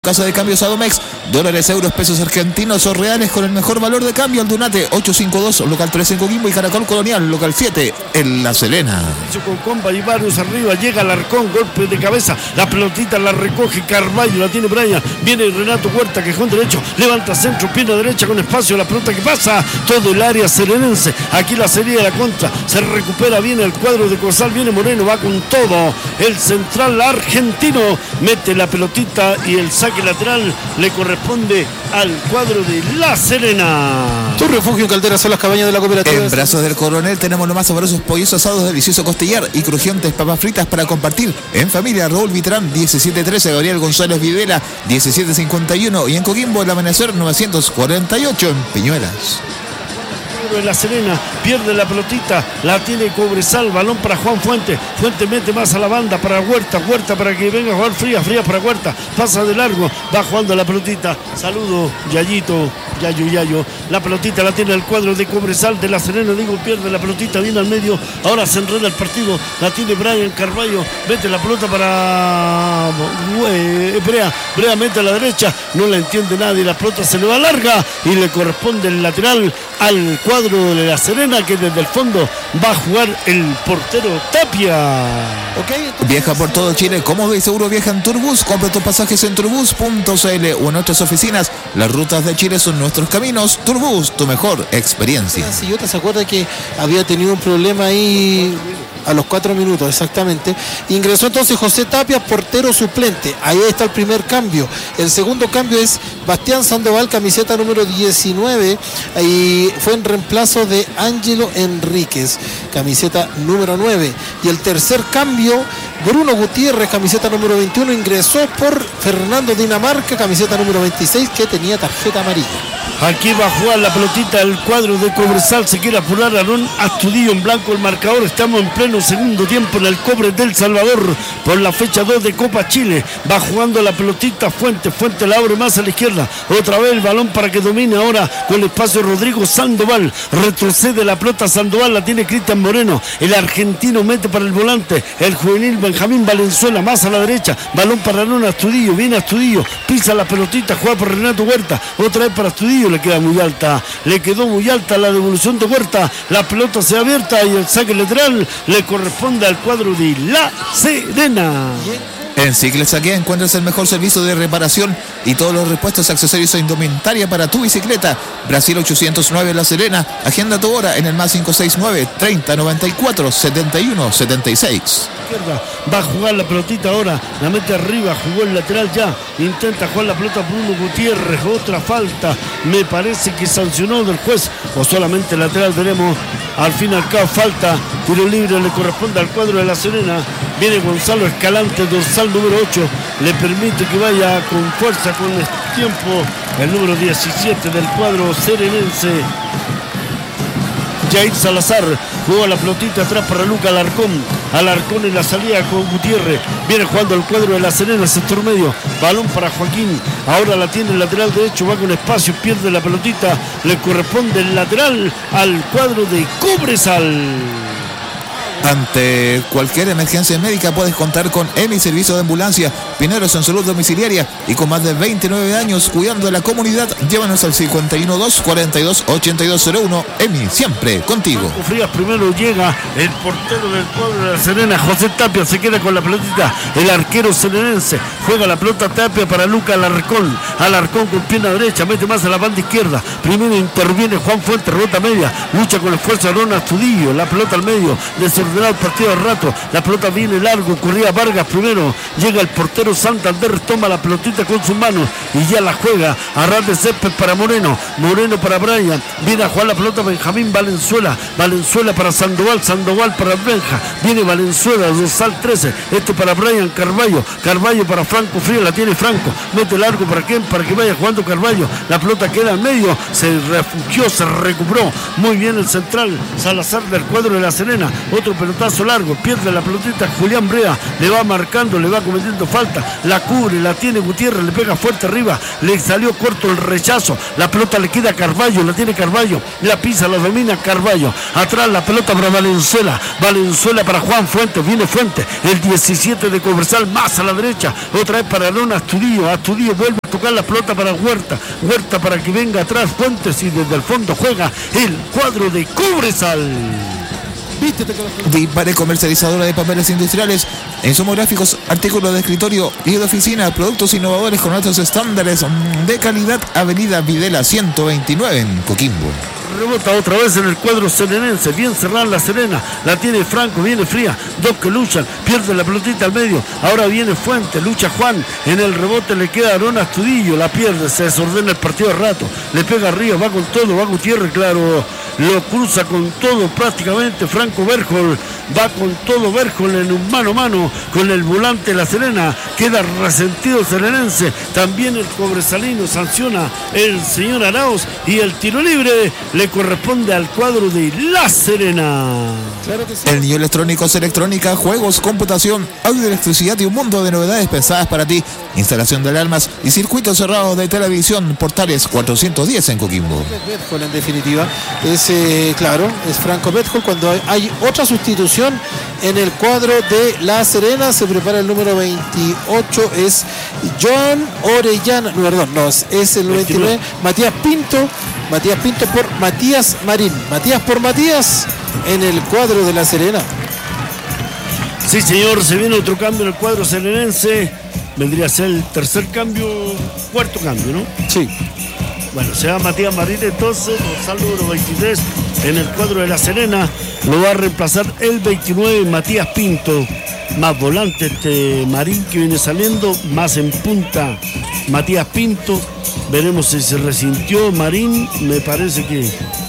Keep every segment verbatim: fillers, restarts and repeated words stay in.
Casa de cambios Adomex, dólares, euros, pesos argentinos o reales con el mejor valor de cambio. Aldunate ocho cinco dos, local tres en Coquimbo, y Caracol Colonial, local siete en La Serena. Con comba y varios arriba, llega Alarcón, golpe de cabeza, la pelotita la recoge Carballo, la tiene Brian, viene Renato Huerta, quejón derecho, levanta centro, pierna derecha con espacio, la pelota que pasa, todo el área serenense, aquí la serie de la contra, se recupera bien el cuadro de Cosal, viene Moreno, va con todo, el central argentino, mete la pelotita y el saque lateral le corresponde al cuadro de La Serena. Tu refugio en Caldera son las cabañas de la cooperativa. En Brazos del Coronel tenemos los más sabrosos pollos asados, delicioso costillar y crujientes papas fritas para compartir. En familia, Raúl Vitrán, diecisiete trece, Gabriel González Videla, diecisiete cincuenta y uno, y en Coquimbo, el Amanecer, novecientos cuarenta y ocho, en Peñuelas. De La Serena, pierde la pelotita, la tiene Cobresal, balón para Juan Fuente, Fuente mete más a la banda para Huerta, Huerta para que venga a jugar Fría, Fría para Huerta, pasa de largo, va jugando la pelotita, saludo, Yayito, Yayo, Yayo, la pelotita la tiene el cuadro de Cobresal de La Serena, digo, pierde la pelotita, viene al medio, ahora se enreda el partido, la tiene Brian Carballo, mete la pelota para eh, Brea, Brea mete a la derecha, no la entiende nadie, la pelota se le va larga y le corresponde el lateral al cuadro de La Serena, que desde el fondo va a jugar el portero Tapia. Okay, entonces... Viaja por todo Chile, cómodo y seguro, viaja en Turbus. Compra tus pasajes en turbus punto c l o en nuestras oficinas. Las rutas de Chile son nuestros caminos. Turbus, tu mejor experiencia. Si yo te acuerdas que había tenido un problema ahí a los cuatro minutos exactamente, ingresó entonces José Tapia, portero suplente. Ahí está el primer cambio. El segundo cambio es Bastián Sandoval, camiseta número diecinueve, y fue en reemplazo de Ángelo Enríquez, camiseta número nueve. Y el tercer cambio, Bruno Gutiérrez, camiseta número veintiuno, ingresó por Fernando Dinamarca, camiseta número veintiséis, que tenía tarjeta amarilla. Aquí va a jugar la pelotita el cuadro de Cobresal, se quiere apurar Aarón Astudillo, en blanco el marcador, estamos en pleno segundo tiempo en el Cobre del Salvador por la fecha dos de Copa Chile. Va jugando la pelotita Fuente, Fuente la abre más a la izquierda, otra vez el balón para que domine ahora con el espacio Rodrigo Sandoval, retrocede la pelota Sandoval, la tiene Cristian Moreno, el argentino mete para el volante, el juvenil Benjamín Valenzuela más a la derecha, balón para Aarón Astudillo, viene Astudillo, pisa la pelotita, juega por Renato Huerta, otra vez para Astudillo, le queda muy alta, le quedó muy alta la devolución de Huerta, la pelota se abierta y el saque lateral le corresponde al cuadro de La Serena. En Cicles Aquí encuentras el mejor servicio de reparación y todos los repuestos, accesorios e indumentaria para tu bicicleta. Brasil ochocientos nueve La Serena. Agenda tu hora en el más cinco seis nueve, treinta, noventa y cuatro, setenta y uno, setenta y seis. Va a jugar la pelotita ahora, la mete arriba, jugó el lateral ya, intenta jugar la pelota Bruno Gutiérrez, otra falta, me parece que sancionó del juez, o solamente lateral, veremos, al fin y al cabo falta, tiro libre le corresponde al cuadro de La Serena, viene Gonzalo Escalante, dorsal número ocho, le permite que vaya con fuerza, con el tiempo, el número diecisiete del cuadro serenense, Jair Salazar, juega la pelotita atrás para Luca Alarcón, Alarcón en la salida con Gutiérrez, viene jugando el cuadro de La Serena, sector medio, balón para Joaquín, ahora la tiene el lateral derecho, va con espacio, pierde la pelotita, le corresponde el lateral al cuadro de Cobresal. Ante cualquier emergencia médica puedes contar con E M I Servicio de Ambulancia, pioneros en salud domiciliaria y con más de veintinueve años cuidando de la comunidad. Llévanos al cincuenta y uno dos, cuarenta y dos, ochenta y dos cero uno. E M I, siempre contigo. Marco Frías primero, llega el portero del cuadro de La Serena, José Tapia, se queda con la pelotita, el arquero serenense, juega la pelota Tapia para Luca Alarcón, Alarcón con pierna derecha, mete más a la banda izquierda, primero interviene Juan Fuente, rebota media, lucha con el esfuerzo de Aarón Astudillo, la pelota al medio, desordenado el partido al rato, la pelota viene largo, corría Vargas primero, llega el portero Santander, toma la pelotita con sus manos y ya la juega, a ras de césped para Moreno, Moreno para Brian, viene a jugar la pelota Benjamín Valenzuela, Valenzuela para Sandoval, Sandoval para Benja, viene Valenzuela, dorsal trece, este para Brian Carballo, Carballo para Franco Frías, la tiene Franco, mete largo para quién, para que vaya jugando Carballo, la pelota queda en medio, se refugió, se recuperó, muy bien el central, Salazar del cuadro de La Serena, otro pelotazo largo, pierde la pelotita Julián Brea, le va marcando, le va cometiendo falta, la cubre, la tiene Gutiérrez, le pega fuerte arriba, le salió corto el rechazo, la pelota le queda a Carballo, la tiene Carballo, la pisa, la domina Carballo, atrás la pelota para Valenzuela, Valenzuela para Juan Fuentes, viene Fuentes, el diecisiete de Cobresal, más a la derecha, otra vez para Aaron Astudillo, Astudillo vuelve a tocar la pelota para Huerta, Huerta para que venga atrás Fuentes y desde el fondo juega el cuadro de Cobresal. Dispare, comercializadora de papeles industriales, insumos gráficos, artículos de escritorio y de oficina, productos innovadores con altos estándares de calidad. Avenida Videla ciento veintinueve en Coquimbo. Rebota otra vez en el cuadro serenense, bien cerrada la Serena, la tiene Franco, viene Fría, dos que luchan, pierde la pelotita al medio, ahora viene Fuente, lucha Juan, en el rebote le queda Aaron Astudillo, la pierde, se desordena el partido de rato, le pega arriba, va con todo, va Gutiérrez, claro, lo cruza con todo prácticamente Franco Berjol, va con todo Berjol en un mano a mano con el volante de la Serena, queda resentido el serenense, también el cobresalino sanciona el señor Arauz y el tiro libre le corresponde al cuadro de La Serena. Claro que sí. El niño electrónicos, electrónica, juegos, computación, audio, electricidad y un mundo de novedades pensadas para ti. Instalación de alarmas y circuitos cerrados de televisión. Portales cuatrocientos diez en Coquimbo. Bedford, en definitiva, es eh, claro, es Franco Bedford. Cuando hay, hay otra sustitución en el cuadro de La Serena, se prepara el número veintiocho, es John Orellana, no, perdón, no, es, es el veintinueve, Matías Pinto, Matías Pinto por Matías Marín, Matías por Matías en el cuadro de La Serena. Sí, señor, se viene otro cambio en el cuadro serenense, vendría a ser el tercer cambio, cuarto cambio, ¿no? Sí. Bueno, se va Matías Marín entonces, Gonzalo número veintitrés en el cuadro de La Serena, lo va a reemplazar el veintinueve, Matías Pinto, más volante este Marín que viene saliendo, más en punta Matías Pinto, veremos si se resintió Marín, me parece que,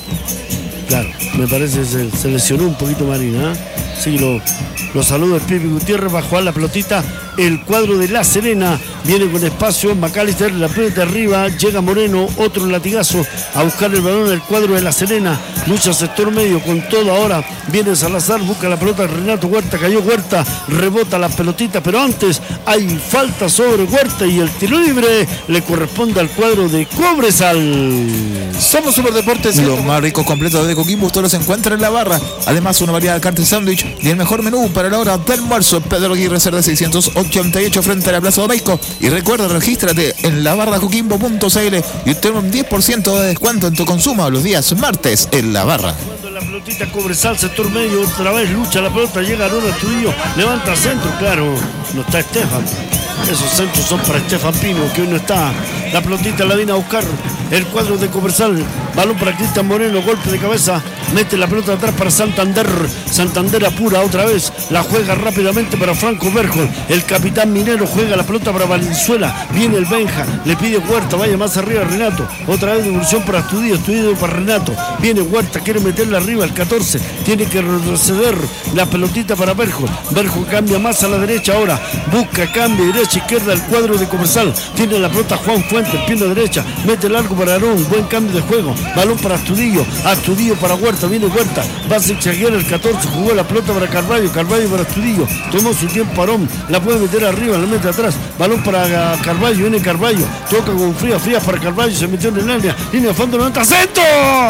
claro, me parece que se, se lesionó un poquito Marín, ¿eh? Sí, lo, lo saluda el Pipi Gutiérrez, va a jugar la pelotita, el cuadro de La Serena, viene con espacio, McAllister, la pelota arriba, llega Moreno, otro latigazo, a buscar el balón del cuadro de La Serena, lucha sector medio con todo ahora, viene Salazar, busca la pelota, Renato Huerta, cayó Huerta, rebota la pelotita, pero antes hay falta sobre Huerta y el tiro libre le corresponde al cuadro de Cobresal. Somos Superdeportes. Los más ricos completos de Coquimbo, todos los encuentran en la barra, además una variedad de carne sándwich y el mejor menú para la hora del almuerzo. Pedro Aguirre Cerda seiscientos ochenta y ocho frente a la Plaza Domeico. Y recuerda, regístrate en la barra coquimbo punto c l y obtén un diez por ciento de descuento en tu consumo los días martes en la barra. Cuando la pelotita Cobresal, sector medio, otra vez lucha la pelota, llega Aaron Astudillo, levanta centro, claro, no está Estefan. Esos centros son para Estefan Pino, que hoy no está. La pelotita la viene a buscar el cuadro de Cobresal. Balón para Cristian Moreno, golpe de cabeza. Mete la pelota atrás para Santander. Santander apura otra vez. La juega rápidamente para Franco Berjol. El capitán minero juega la pelota para Valenzuela. Viene el Benja. Le pide Huerta. Vaya más arriba Renato. Otra vez devolución para Astudillo. Astudillo para Renato. Viene Huerta. Quiere meterla arriba el catorce. Tiene que retroceder la pelotita para Berjol. Berjol cambia más a la derecha ahora. Busca cambio derecha, izquierda el cuadro de Cobresal. Tiene la pelota Juan Fuentes. Pierna derecha. Mete largo para Aarón. Buen cambio de juego. Balón para Astudillo. Astudillo para Huerta. Viene Huerta. Va a zigzaguear el catorce. Jugó la pelota para Carballo. Carballo para Astudillo. Tomó su tiempo Aarón. La puede meter arriba. La mete atrás. Balón para Carballo. Viene Carballo. Toca con Frías. Frías para Carballo. Se metió en el área. Línea de fondo. noventa. ¡Centro!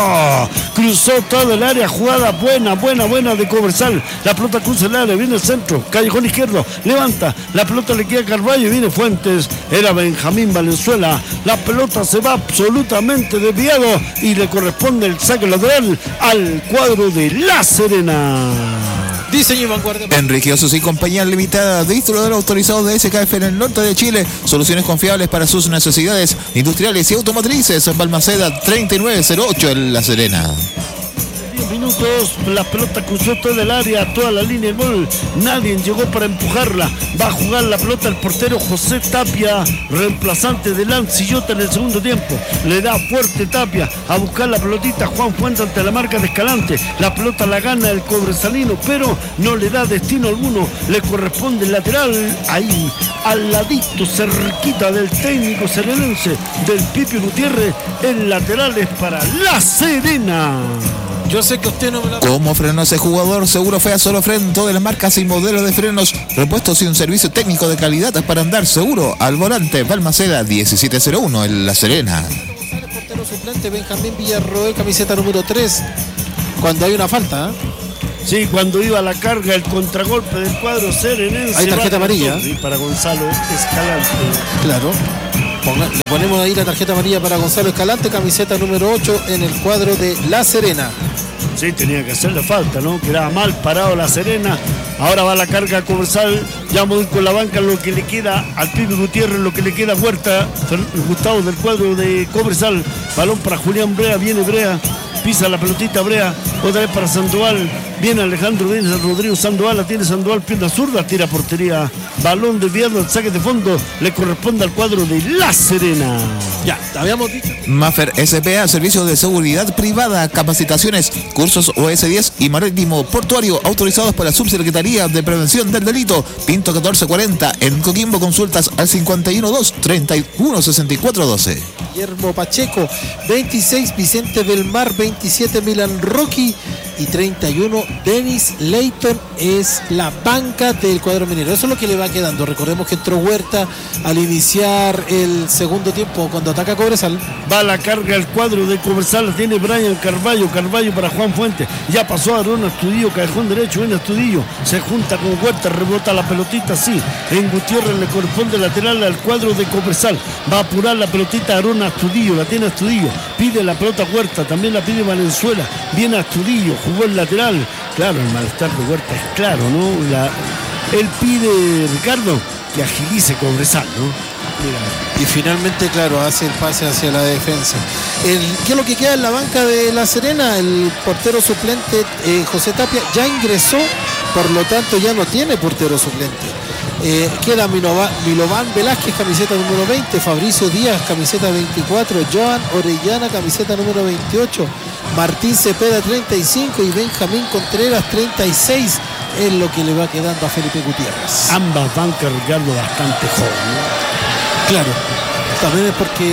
Cruzó todo el área. Jugada buena, buena, buena de Cobresal. La pelota cruza el área. Viene el centro. Callejón izquierdo. Levanta. La pelota le queda a Carballo. Viene Fuentes. Era Benjamín Valenzuela. La pelota se va absolutamente desviado y le corresponde el saque lateral al cuadro de La Serena. Diseño y vanguardia. Enrique Osos y compañía limitada, distribuidor autorizado de S K F en el norte de Chile. Soluciones confiables para sus necesidades industriales y automotrices. Balmaceda treinta y nueve cero ocho en La Serena. Minutos, la pelota cruzó todo el área, toda la línea de gol, nadie llegó para empujarla, va a jugar la pelota el portero José Tapia, reemplazante de Lancillota en el segundo tiempo, le da fuerte Tapia a buscar la pelotita Juan Fuente ante la marca de Escalante, la pelota la gana el cobresalino, pero no le da destino alguno, le corresponde el lateral, ahí al ladito, cerquita del técnico serenense, del Pipi Gutiérrez, el lateral es para La Serena. Yo sé que usted no me lo... ¿Cómo frenó ese jugador? Seguro fue a Solo Fren, todas las marcas y modelos de frenos, repuestos y un servicio técnico de calidad para andar seguro. Al volante, Balmaceda diecisiete cero uno en La Serena. Portero suplente Benjamín Villarroel, camiseta número tres. Cuando hay una falta, ¿eh? Sí, cuando iba a la carga el contragolpe del cuadro serenense. Hay tarjeta amarilla. Y para Gonzalo Escalante. Claro. Ponga, le ponemos ahí la tarjeta amarilla para Gonzalo Escalante, camiseta número ocho en el cuadro de La Serena. Sí, tenía que hacerle falta, ¿no? Quedaba mal parado La Serena. Ahora va la carga a Cobresal. Ya vamos a ir con la banca lo que le queda al Pibe Gutiérrez, lo que le queda a Huerta. Gustavo del cuadro de Cobresal. Balón para Julián Brea, viene Brea. Pisa la pelotita Brea, otra vez para Sandoval, viene Alejandro, viene Rodrigo Sandoval, la tiene Sandoval, pierna zurda, tira portería, balón desviado, el saque de fondo, le corresponde al cuadro de La Serena. Ya, habíamos dicho. Maffer S P A, servicio de seguridad privada, capacitaciones, cursos O S diez y marítimo portuario autorizados por la Subsecretaría de Prevención del Delito, Pinto catorce cuarenta, en Coquimbo, consultas al cincuenta y uno dos, treinta y uno sesenta y cuatro doce. Guillermo Pacheco, veintiséis Vicente del Mar, veintisiete Milan Rocky y treinta y uno Denis Leighton es la banca del cuadro minero. Eso es lo que le va quedando. Recordemos que entró Huerta al iniciar el segundo tiempo cuando ataca Cobresal. Va la carga el cuadro de Cobresal, la tiene Brian Carballo, Carballo para Juan Fuentes, ya pasó a Arona Astudillo, cajón derecho, viene Astudillo, se junta con Huerta, rebota la pelotita, sí, en Gutiérrez le corresponde lateral al cuadro de Cobresal, va a apurar la pelotita Arona Astudillo, la tiene Astudillo, pide la pelota Huerta, también la pide Valenzuela, viene Astudillo, jugó el lateral, claro, el malestar de Huerta es claro, ¿no? La, él pide, Ricardo, que agilice Cobresal, ¿no? Mira. Y finalmente, claro, hace el pase hacia la defensa. El, ¿Qué es lo que queda en la banca de La Serena? El portero suplente eh, José Tapia ya ingresó, por lo tanto ya no tiene portero suplente. Eh, queda Milova, Milovan Velázquez, camiseta número veinte, Fabricio Díaz, camiseta veinticuatro, Joan Orellana, camiseta número veintiocho, Martín Cepeda, treinta y cinco y Benjamín Contreras, treinta y seis, es lo que le va quedando a Felipe Gutiérrez. Ambas bancas, Ricardo, bastante joven, ¿no? Claro, también es porque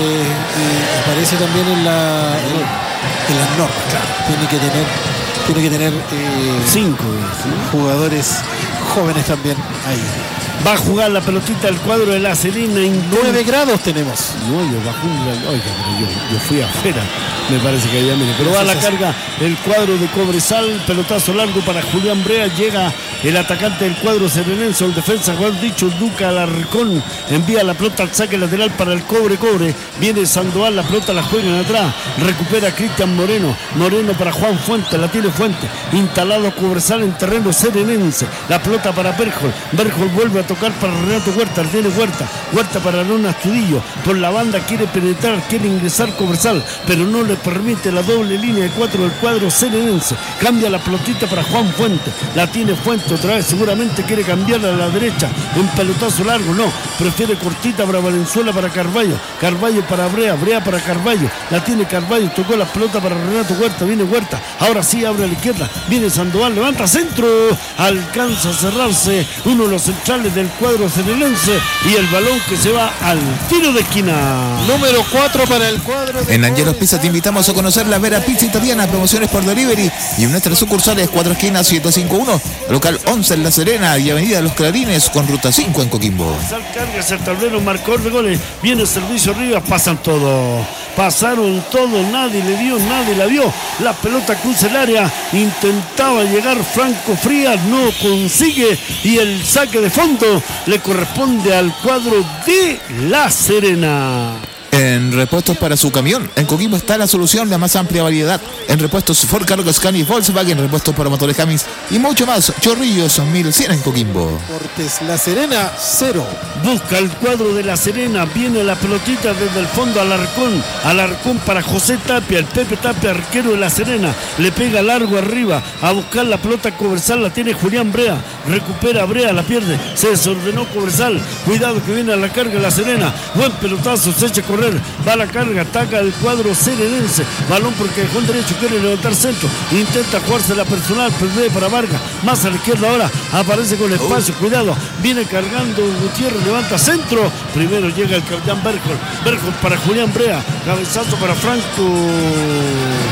eh, aparece también en la en, en las normas, claro. Tiene que tener, tiene que tener eh, cinco ¿sí? jugadores jóvenes también ahí. Va a jugar la pelotita del cuadro de La Serena. nueve grados tenemos. nueve bajo un... Oiga, pero yo, yo fui afuera. Me parece que allá mire. Pero va a la carga el cuadro de Cobresal. Pelotazo largo para Julián Brea. Llega el atacante del cuadro serenense. El defensa, Juan dicho, Duca Alarcón. Envía la pelota al saque lateral para el Cobre Cobre. Viene Sandoval. La pelota la juegan atrás. Recupera Cristian Moreno. Moreno para Juan Fuente. La tiene Fuente. Instalado Cobresal en terreno serenense. La pelota para Berjol. Berjol vuelve a tocar para Renato Huerta, tiene Huerta, Huerta para Arona Astudillo, por la banda quiere penetrar, quiere ingresar Cobresal, pero no le permite la doble línea de cuatro del cuadro serenense, cambia la pelotita para Juan Fuente, la tiene Fuente otra vez, seguramente quiere cambiarla a la derecha, un pelotazo largo, no, prefiere cortita para Valenzuela, para Carballo, Carballo para Brea, Brea para Carballo, la tiene Carballo, tocó la pelota para Renato Huerta, viene Huerta, ahora sí abre a la izquierda, viene Sandoval, levanta centro, alcanza a cerrarse uno de los centrales del cuadro serenense y el balón que se va al tiro de esquina. Número cuatro para el cuadro de En Angelos Pizza te invitamos a conocer la Vera Pizza Italiana, promociones por delivery y en nuestras sucursales cuatro esquinas siete cinco uno, local once en La Serena y avenida Los Clarines con ruta cinco en Coquimbo. Cargas el tablero, marcador de goles, viene el servicio arriba, pasan todo, pasaron todo, nadie le dio, nadie la vio, la pelota cruza el área, intentaba llegar Franco Frías, no consigue y el saque de fondo le corresponde al cuadro de La Serena. En repuestos para su camión, en Coquimbo está la solución, la más amplia variedad. En repuestos Ford Cargo, Scania y Volkswagen, repuestos para motores Cummins y mucho más. Chorrillos mil cien en Coquimbo. Portes La Serena, cero. Busca el cuadro de La Serena, viene la pelotita desde el fondo Alarcón, Alarcón para José Tapia, el Pepe Tapia, arquero de La Serena, le pega largo arriba, a buscar la pelota Cobresal, la tiene Julián Brea, recupera Brea, la pierde, se desordenó Cobresal, cuidado que viene a la carga La Serena, buen pelotazo, se echa a correr, va a la carga, ataca el cuadro serenense, balón porque dejó el derecho, quiere levantar centro, intenta jugarse la personal, pierde para Vargas, más a la izquierda ahora, aparece con espacio, cuidado, viene cargando Gutiérrez, levanta centro, primero llega el capitán Berjol, Berjol para Julián Brea, cabezazo para Franco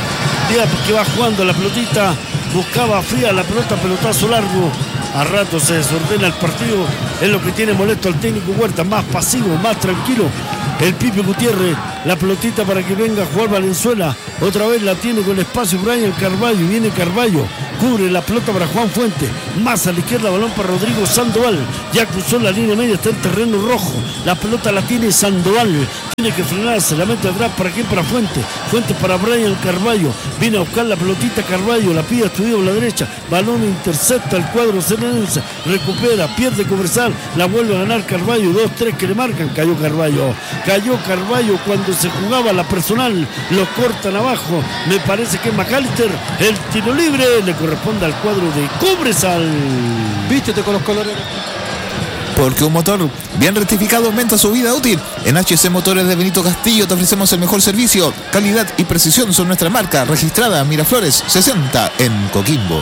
Ya que va jugando la pelotita, buscaba fría la pelota, pelotazo largo. A rato se desordena el partido, es lo que tiene molesto al técnico Huerta, más pasivo, más tranquilo. El Pipe Gutiérrez, la pelotita para que venga a jugar Valenzuela. Otra vez la tiene con espacio Brian Carballo. Viene Carballo, cubre la pelota para Juan Fuente. Más a la izquierda, balón para Rodrigo Sandoval. Ya cruzó la línea media, está en terreno rojo. La pelota la tiene Sandoval. Tiene que frenarse, la mete atrás. ¿Para quién? Para Fuente. Fuente para Brian Carballo. Viene a buscar la pelotita Carballo. La pide a estudiado a la derecha. Balón intercepta el cuadro serenense. Recupera, pierde Cobresal. La vuelve a ganar Carballo. dos tres que le marcan. Cayó Carballo. Cayó Carballo cuando se jugaba la personal. Lo cortan abajo. Me parece que McAllister. El tiro libre le corresponde al cuadro de Cobresal. Vístete con los colores. Porque un motor bien rectificado aumenta su vida útil. En H C Motores de Benito Castillo te ofrecemos el mejor servicio. Calidad y precisión son nuestra marca. Registrada Miraflores sesenta en Coquimbo.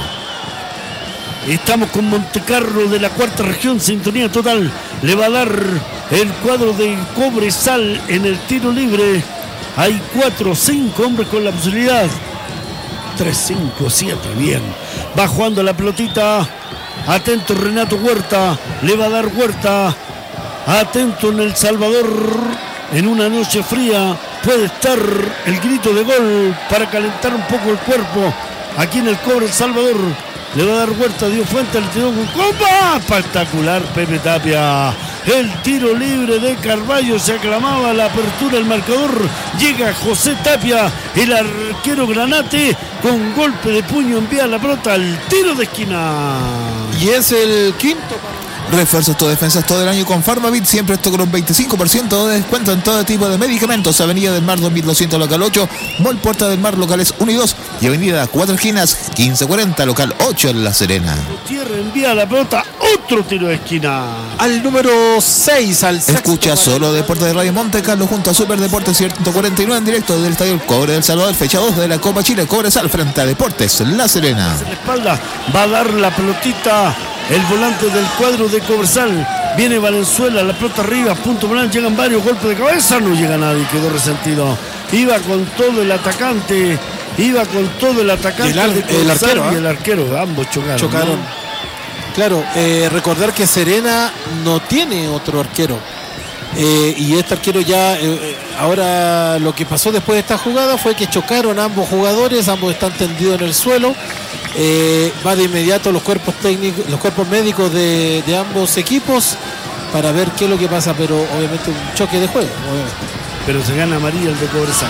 Estamos con Montecarlo de la cuarta región, sintonía total. Le va a dar el cuadro de Cobresal en el tiro libre. Hay cuatro, cinco hombres con la posibilidad. tres, cinco, siete, bien. Va jugando la pelotita. Atento Renato Huerta. Le va a dar Huerta. Atento en El Salvador. En una noche fría puede estar el grito de gol para calentar un poco el cuerpo. Aquí en el Cobre El Salvador. Le va a dar Huerta, dio Fuente, le tiró con comba. Espectacular Pepe Tapia. El tiro libre de Carballo, se aclamaba la apertura del marcador. Llega José Tapia, el arquero Granate, con golpe de puño envía la pelota al tiro de esquina. Y es el quinto. Refuerzos tu defensas todo el año con Farmavit, siempre esto con un veinticinco por ciento de descuento en todo tipo de medicamentos. Avenida del Mar dos mil doscientos local ocho, Mall Puerta del Mar locales uno y dos y Avenida Cuatro Esquinas quince cuarenta local ocho en La Serena. Gutiérrez envía la pelota, otro tiro de esquina. Al número seis, al sexto. Escucha solo Deportes de Radio Monte Carlo junto a Super Deportes ciento cuarenta y nueve en directo del Estadio Cobre del Salvador, fecha dos de la Copa Chile. Cobresal frente a Deportes La Serena. En la espalda va a dar la pelotita el volante del cuadro de Cobresal. Viene Valenzuela, la pelota arriba, punto penal, llegan varios golpes de cabeza, no llega nadie, quedó resentido. Iba con todo el atacante, iba con todo el atacante el, ar, de Cobresal el arquero, y ¿eh? el arquero, ambos chocaron. Chocaron. ¿No? Claro, eh, recordar que Serena no tiene otro arquero. Eh, y este arquero ya, eh, ahora lo que pasó después de esta jugada fue que chocaron ambos jugadores, ambos están tendidos en el suelo. Eh, va de inmediato los cuerpos técnicos, los cuerpos médicos de, de ambos equipos para ver qué es lo que pasa, pero obviamente un choque de juego, obviamente. Pero se gana amarilla el de Cobresal,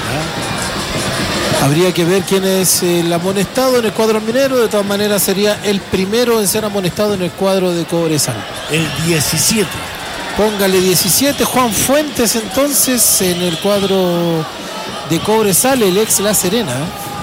¿eh? Habría que ver quién es el amonestado en el cuadro minero. De todas maneras sería el primero en ser amonestado en el cuadro de Cobresal. El diecisiete. Póngale diecisiete, Juan Fuentes entonces en el cuadro de Cobresal, el ex La Serena.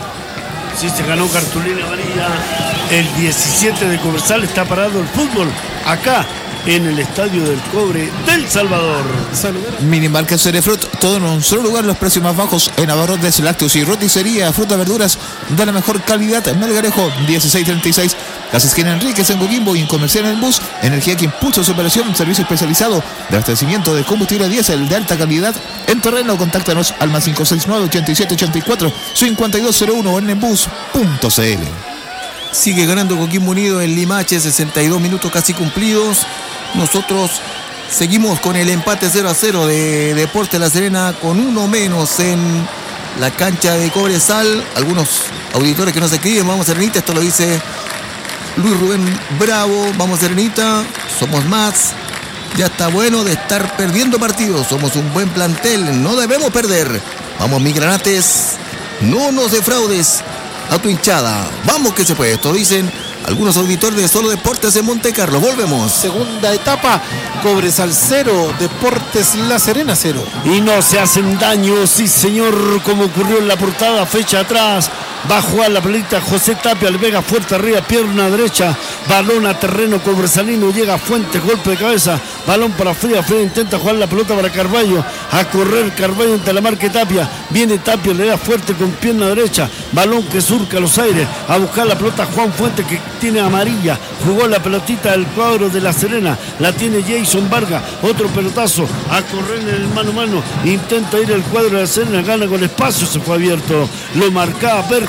Sí, se ganó cartulina amarilla. El diecisiete de Cobresal, está parado el fútbol acá en el Estadio del Cobre del Salvador. Minimarket Cerefruit, todo en un solo lugar, los precios más bajos en abarrotes, lácteos y roticería, frutas, verduras de la mejor calidad. Melgarejo dieciséis treinta y seis, Casa Esquina Enríquez en Coquimbo y en Comercial en el Bus. Energía que impulsa su operación, servicio especializado de abastecimiento de combustible diésel de alta calidad en terreno. Contáctanos al más cinco seis nueve, ochenta y siete ochenta y cuatro, cincuenta y dos cero uno o en enbus punto c l. Sigue ganando Coquimbo Unido en Limache, sesenta y dos minutos casi cumplidos. Nosotros seguimos con el empate cero a cero de Deportes La Serena, con uno menos en la cancha de Cobresal. Algunos auditores que nos escriben, vamos Serenita, esto lo dice Luis Rubén Bravo, vamos Serenita, somos más. Ya está bueno de estar perdiendo partidos, somos un buen plantel, no debemos perder. Vamos mi Granates, no nos defraudes a tu hinchada, vamos que se puede, esto dicen algunos auditores de Solo Deportes en Monte Carlo. Volvemos. Segunda etapa, Cobresal cero, Deportes La Serena cero. Y no se hacen daño, sí señor, como ocurrió en la portada, fecha atrás. Va a jugar la pelota José Tapia, le pega fuerte arriba, pierna derecha, balón a terreno cobresalino, llega Fuentes, golpe de cabeza, balón para Fría, Fría intenta jugar la pelota para Carballo, a correr Carballo entre la marca Tapia, viene Tapia, le da fuerte con pierna derecha, balón que surca los aires, a buscar la pelota Juan Fuentes que tiene amarilla, jugó la pelotita del cuadro de La Serena, la tiene Jason Vargas, otro pelotazo, a correr en el mano a mano, intenta ir el cuadro de La Serena, gana con espacio, se fue abierto, lo marcaba Berger,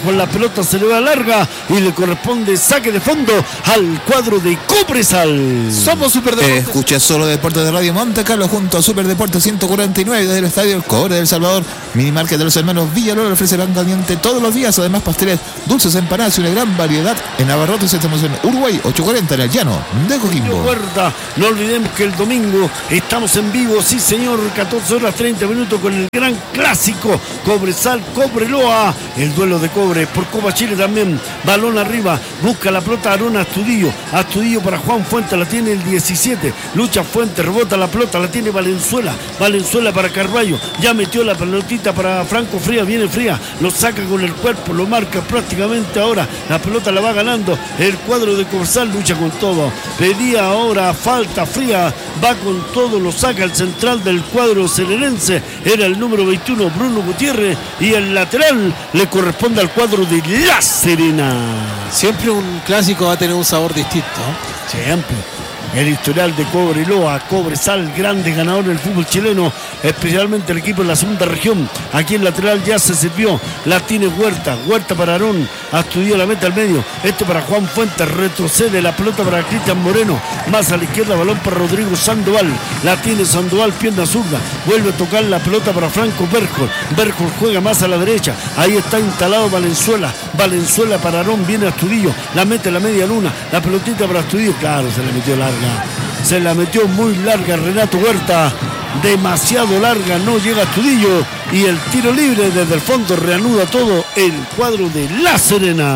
con la pelota, se le va larga y le corresponde saque de fondo al cuadro de Cobresal. Somos Superdeportes. Escucha solo Deportes de Radio Monte Carlo junto a Superdeportes ciento cuarenta y nueve desde el Estadio El Cobre del Salvador. Minimarket de los hermanos Villalobos ofrece pan caliente todos los días, además pasteles, dulces, empanadas y una gran variedad en abarrotes. Estamos en Uruguay ochocientos cuarenta en el llano de Coquimbo. Huerta, no olvidemos que el domingo estamos en vivo, sí señor, catorce horas treinta minutos con el gran clásico Cobresal Cobreloa, el duelo de cobre por Copa Chile también. Balón arriba, busca la pelota Aarón Astudillo, Astudillo para Juan Fuentes, la tiene el diecisiete, lucha Fuentes, rebota la pelota, la tiene Valenzuela, Valenzuela para Carballo, ya metió la pelotita para Franco Frías, viene Frías, lo saca con el cuerpo, lo marca prácticamente ahora, la pelota la va ganando el cuadro de Cobresal, lucha con todo, pedía ahora falta Frías, va con todo, lo saca el central del cuadro serenense, era el número veintiuno Bruno Gutiérrez, y el lateral le corresponde al cuadro de La Serena. Siempre un clásico va a tener un sabor distinto, ¿eh? Siempre. El historial de Cobreloa, Cobresal, grande ganador del fútbol chileno, especialmente el equipo en la segunda región. Aquí el lateral ya se sirvió, la tiene Huerta, Huerta para Aarón, Astudillo la mete al medio, este para Juan Fuentes, retrocede la pelota para Cristian Moreno, más a la izquierda, balón para Rodrigo Sandoval, la tiene Sandoval, pierna zurda, vuelve a tocar la pelota para Franco Berjol, Berjol juega más a la derecha, ahí está instalado Valenzuela, Valenzuela para Aarón, viene Astudillo, la mete a la media luna, la pelotita para Astudillo, claro, se la metió larga. Se la metió muy larga Renato Huerta, demasiado larga, no llega Astudillo, y el tiro libre desde el fondo reanuda todo el cuadro de La Serena.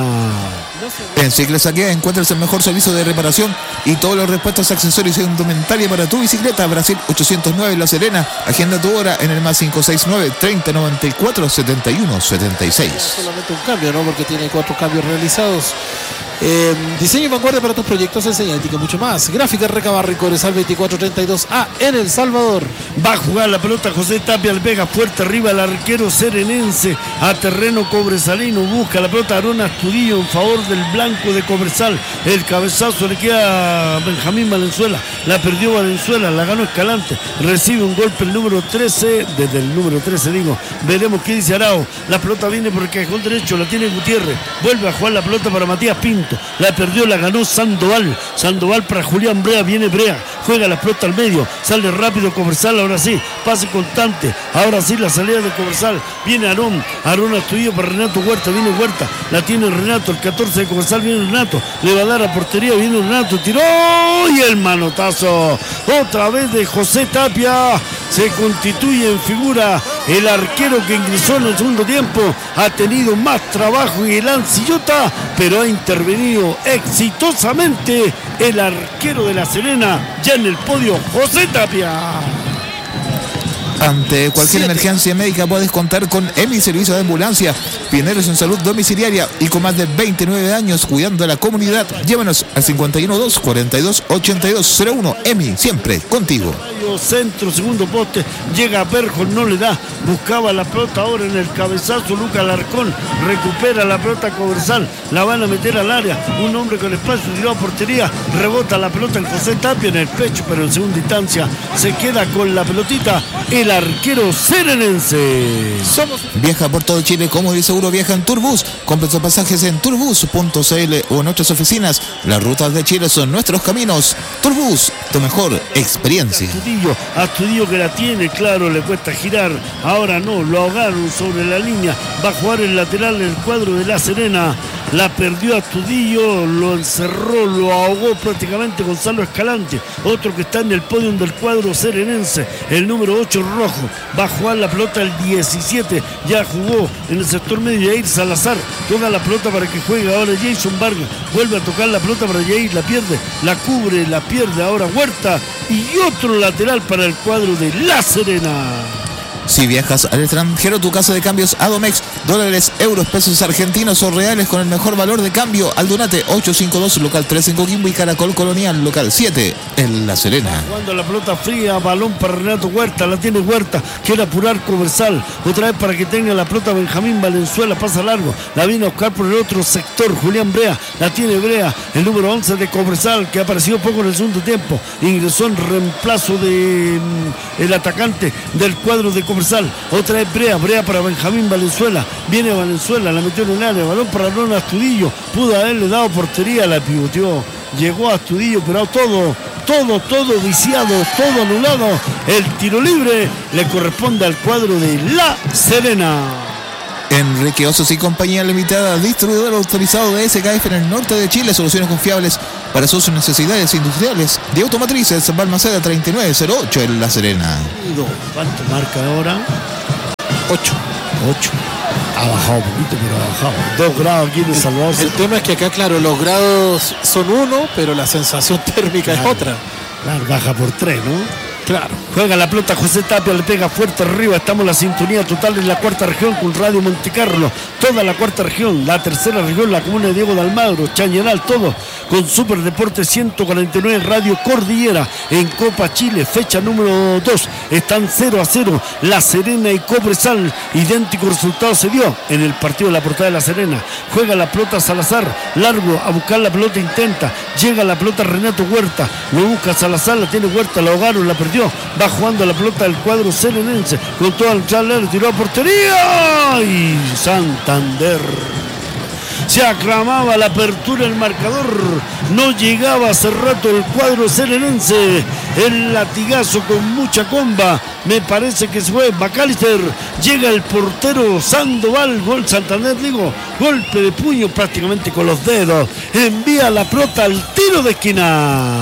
En Cicles Aguea encuentras el mejor servicio de reparación y todos los repuestos, accesorios e indumentaria para tu bicicleta. Brasil ochocientos nueve La Serena. Agenda tu hora en el más cinco seis nueve, treinta noventa y cuatro, setenta y uno setenta y seis. Solamente un cambio, ¿no? Porque tiene cuatro cambios realizados. Eh, diseño y vanguardia para tus proyectos, enseñanza y mucho más. Gráfica Recabarro y Cobresal veinticuatro treinta y dos A en El Salvador. Va a jugar la pelota José Tapia Alvega, fuerte arriba el arquero serenense, a terreno cobresalino, busca la pelota Aarón Astudillo en favor del blanco de Cobresal, el cabezazo le queda a Benjamín Valenzuela, la perdió Valenzuela, la ganó Escalante, recibe un golpe el número trece, desde el número trece digo, veremos qué dice Arao, la pelota viene por el cajón derecho, la tiene Gutiérrez, vuelve a jugar la pelota para Matías Pinto, la perdió, la ganó Sandoval, Sandoval para Julián Brea, viene Brea, juega la pelota al medio, sale rápido Cobresal, ahora sí, pase constante, ahora sí la salida de Cobresal, viene Aarón, Aarón Astudillo para Renato Huerta, viene Huerta, la tiene Renato, el catorce de Cobresal, viene Renato, le va a dar a portería, viene Renato, tiró y el manotazo, otra vez de José Tapia, se constituye en figura el arquero que ingresó en el segundo tiempo, ha tenido más trabajo y el Ancillota, pero ha intervenido exitosamente el arquero de La Serena, ya en el podio, José Tapia. Ante cualquier Siete. emergencia médica puedes contar con E M I Servicio de Ambulancia, pioneros en salud domiciliaria y con más de veintinueve años cuidando a la comunidad. Llévanos al cincuenta y uno dos, cuarenta y dos, ochenta y dos cero uno. E M I, siempre contigo. Centro, segundo poste, llega a Berjol, no le da, buscaba la pelota ahora en el cabezazo, Lucas Alarcón, recupera la pelota Cobresal, la van a meter al área, un hombre con espacio, tiró a portería, rebota la pelota en José Tapia en el pecho, pero en segunda instancia se queda con la pelotita el arquero serenense. Somos... Viaja por todo Chile cómodo y seguro, viaja en Turbus, compra tus pasajes en turbus punto c l o en nuestras oficinas. Las rutas de Chile son nuestros caminos. Turbus, tu mejor experiencia. Astudillo, Astudillo que la tiene, claro, le cuesta girar, ahora no, lo ahogaron sobre la línea, va a jugar el lateral del cuadro de La Serena, la perdió Astudillo, lo encerró, lo ahogó prácticamente Gonzalo Escalante, otro que está en el podio del cuadro serenense, el número ocho rojo, va a jugar la pelota el diecisiete, ya jugó en el sector medio Jair Salazar, toca la pelota para que juegue ahora Jason Vargas, vuelve a tocar la pelota para Jair, la pierde, la cubre, la pierde ahora Huerta y otro lateral para el cuadro de La Serena. Si viajas al extranjero, tu casa de cambios Adomex, dólares, euros, pesos argentinos o reales con el mejor valor de cambio. Aldunate ochocientos cincuenta y dos, local tres en Coquimbo y Caracol Colonial, local siete en La Serena. Cuando la pelota fría, balón para Renato Huerta, la tiene Huerta, quiere apurar Cobresal, otra vez para que tenga la pelota Benjamín Valenzuela, pasa largo, la viene a buscar por el otro sector, Julián Brea, la tiene Brea, el número once de Cobresal, que ha aparecido poco en el segundo tiempo, ingresó en reemplazo de mm, el atacante del cuadro de Cobresal, Comercial. Otra vez Brea, Brea para Benjamín Valenzuela. Viene Valenzuela, la metió en el área. Balón para Ronald Astudillo. Pudo haberle dado portería, la pivoteó. Llegó a Astudillo, pero todo, todo, todo viciado, todo anulado. El tiro libre le corresponde al cuadro de La Serena. Enrique Osos y Compañía Limitada, distribuidor autorizado de S K F en el norte de Chile. Soluciones confiables para sus necesidades industriales de automotrices. Balmaceda treinta y nueve cero ocho en La Serena. ¿Cuánto marca ahora? ocho. ocho. Ha bajado un poquito, pero ha bajado. dos grados aquí en El Salvador. El tema es que acá, claro, los grados son uno, pero la sensación térmica claro, es otra. Claro, baja por tres, ¿no? Claro. Juega la pelota José Tapia, le pega fuerte arriba. Estamos en la sintonía total en la cuarta región con Radio Montecarlo. Toda la cuarta región, la tercera región, la comuna de Diego de Almagro, Chañaral, todo con Super Deportes ciento cuarenta y nueve Radio Cordillera en Copa Chile, fecha número dos. Están cero a cero La Serena y Cobresal. Idéntico resultado se dio en el partido de la Portada de La Serena. Juega la pelota Salazar, largo a buscar la pelota, intenta. Llega la pelota Renato Huerta, lo busca Salazar, la tiene Huerta, la ahogaron, la perdió. Va jugando la pelota del cuadro serenense con todo el charler, tiró a portería y Santander. Se aclamaba la apertura del marcador, no llegaba hace rato el cuadro serenense. El latigazo con mucha comba, me parece que se fue Macalister. Llega el portero Sandoval, gol Santander, digo, golpe de puño prácticamente con los dedos. Envía la pelota al tiro de esquina.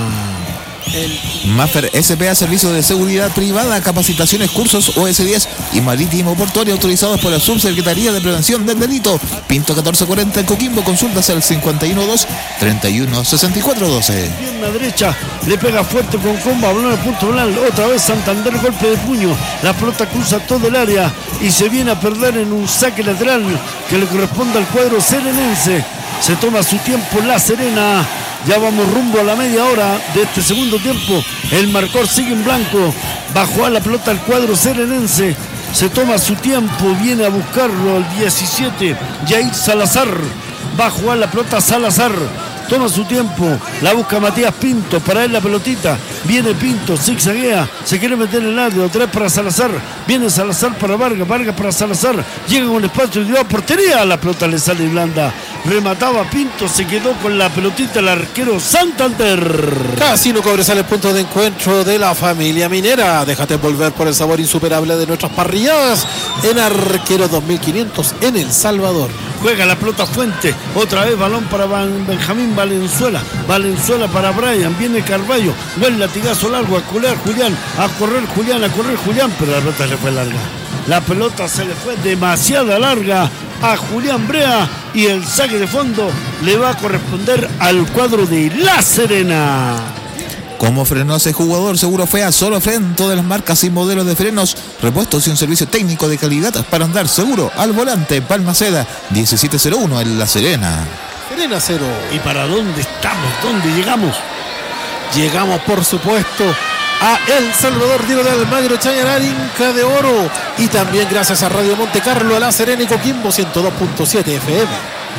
El Maffer S P A, servicio de seguridad privada, capacitaciones, cursos O S diez y marítimo portuario autorizados por la Subsecretaría de Prevención del Delito. Pinto catorce cuarenta en Coquimbo, consultas al cincuenta y uno dos, treinta y uno sesenta y cuatro doce. Pierna derecha, le pega fuerte con comba, balón al punto penal, otra vez Santander, golpe de puño, la pelota cruza todo el área y se viene a perder en un saque lateral que le corresponde al cuadro serenense. Se toma su tiempo La Serena. Ya vamos rumbo a la media hora de este segundo tiempo. El marcador sigue en blanco. Va a jugar la pelota al cuadro serenense. Se toma su tiempo. Viene a buscarlo el diecisiete. Jair Salazar. Va a jugar la pelota Salazar. Toma su tiempo. La busca Matías Pinto. Para él la pelotita. Viene Pinto. Zigzaguea. Se quiere meter en el área. Otra vez para Salazar. Viene Salazar para Vargas. Vargas para Salazar. Llega con espacio y dio a portería. La pelota le sale blanda. Remataba Pinto. Se quedó con la pelotita el arquero Santander. Casino Cobresal, el punto de encuentro de la familia minera. Déjate envolver por el sabor insuperable de nuestras parrilladas en Arquero dos mil quinientos en El Salvador. Juega la pelota Fuente. Otra vez balón para Benjamín Valenzuela. Valenzuela para Brian. Viene Carballo. Buen latigazo largo. A colear Julián. A correr Julián. A correr Julián. Pero la pelota se fue larga. La pelota se le fue demasiado larga a Julián Brea. Y el saque de fondo le va a corresponder al cuadro de La Serena. ¿Cómo frenó ese jugador? Seguro fue a Solo Fren. Todas las marcas y modelos de frenos, repuestos y un servicio técnico de calidad para andar seguro al volante. Balmaceda diecisiete cero uno en La Serena. Serena cero. ¿Y para dónde estamos? ¿Dónde llegamos? Llegamos, por supuesto, a El Salvador, Diego de Almagro, Chañaral, Inca de Oro. Y también gracias a Radio Montecarlo, a La Serena y Coquimbo ciento dos punto siete F M.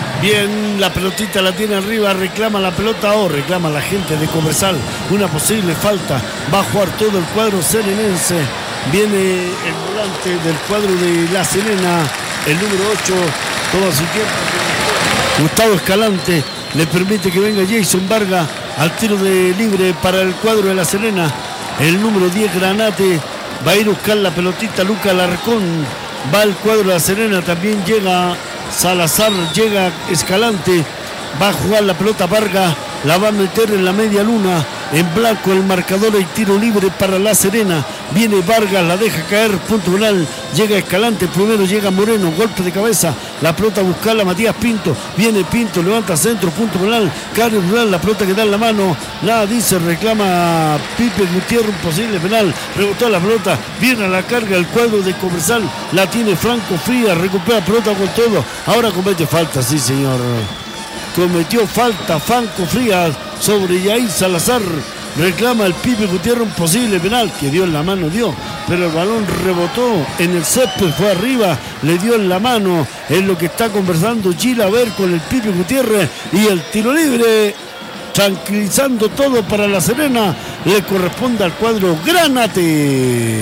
Bien, la pelotita la tiene arriba, reclama la pelota o reclama la gente de Cobresal. Una posible falta, va a jugar todo el cuadro serenense. Viene el volante del cuadro de La Serena, el número ocho, toma su tiempo. Gustavo Escalante le permite que venga Jason Vargas al tiro de libre para el cuadro de La Serena. El número diez, Granate, va a ir a buscar la pelotita Luca Larcón. Va al cuadro de La Serena, también llega Salazar, llega Escalante, va a jugar la pelota Vargas, la va a meter en la media luna, en blanco el marcador y tiro libre para La Serena. Viene Vargas, la deja caer, punto penal, llega Escalante, primero llega Moreno, golpe de cabeza, la pelota a buscarla Matías Pinto, viene Pinto, levanta centro, punto penal, Cario Rural, la pelota que da en la mano, nada dice, reclama Pipe Gutiérrez, un posible penal, rebotó la pelota, viene a la carga el cuadro de Cobresal, la tiene Franco Frías, recupera pelota con todo, ahora comete falta, sí señor, cometió falta Franco Frías sobre Yair Salazar. Reclama el Pipe Gutiérrez un posible penal que dio en la mano, dio, pero el balón rebotó en el césped, fue arriba, le dio en la mano. Es lo que está conversando Gilaver con el Pipe Gutiérrez y el tiro libre, tranquilizando todo para La Serena, le corresponde al cuadro Granate.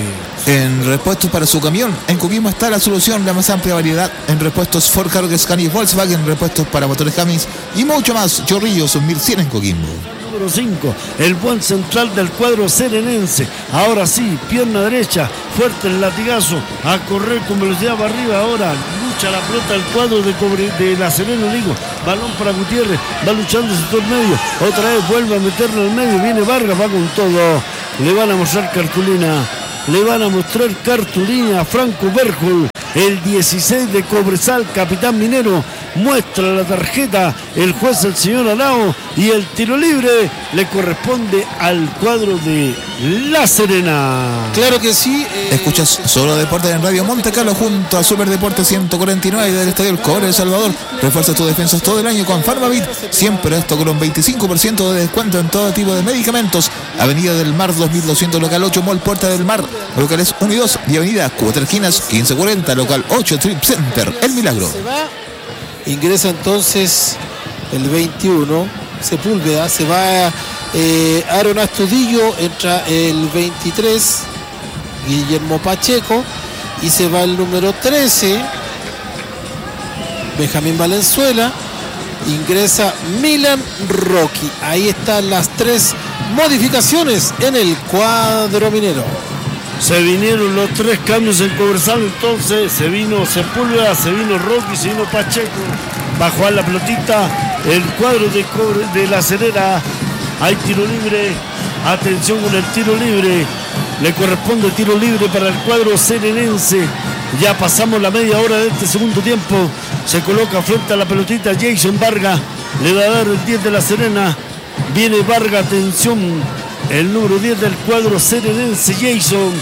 En repuestos para su camión, en Coquimbo está la solución, la más amplia variedad en repuestos Ford, Cargo, Scania y Volkswagen, repuestos para motores Cummins y mucho más. Chorrillos mil cien en Coquimbo. Número cinco, el buen central del cuadro serenense. Ahora sí, pierna derecha, fuerte el latigazo, a correr con velocidad para arriba. Ahora lucha la pelota del cuadro de, Cobre, de la Serena, digo. Balón para Gutiérrez, va luchando sector medio. Otra vez vuelve a meterlo al medio. Viene Vargas, va con todo. Le van a mostrar cartulina. Le van a mostrar cartulina a Franco Berjol. El dieciséis de Cobresal, capitán minero, muestra la tarjeta el juez, el señor Arao, y el tiro libre le corresponde al cuadro de La Serena. Claro que sí. Eh... Escuchas Solo Deportes en Radio Monte Carlo junto a Super Deportes ciento cuarenta y nueve del Estadio El Cobre de Salvador. Refuerza tus defensas todo el año con Farmavit. Siempre esto con un veinticinco por ciento de descuento en todo tipo de medicamentos. Avenida del Mar dos mil doscientos, local ocho, Mall Puerta del Mar, locales uno y dos, y Avenida Cuatro Esquinas quince cuarenta, local ocho, Trip Center, El Milagro. Se va, ingresa entonces el veintiuno, Sepúlveda, se va eh, Aaron Astudillo, entra el veintitrés, Guillermo Pacheco, y se va el número trece, Benjamín Valenzuela, ingresa Milan Rocky. Ahí están las tres modificaciones en el cuadro minero. Se vinieron los tres cambios en Cobresal, entonces se vino Sepúlveda, se vino Rocky, se vino Pacheco. Va a jugar la pelotita el cuadro de, Cobre, de La Serena. Hay tiro libre, atención con el tiro libre. Le corresponde tiro libre para el cuadro serenense. Ya pasamos la media hora de este segundo tiempo. Se coloca frente a la pelotita Jason Vargas. Le va a dar el diez de La Serena. Viene Vargas, atención. El número diez del cuadro serenense, Jason.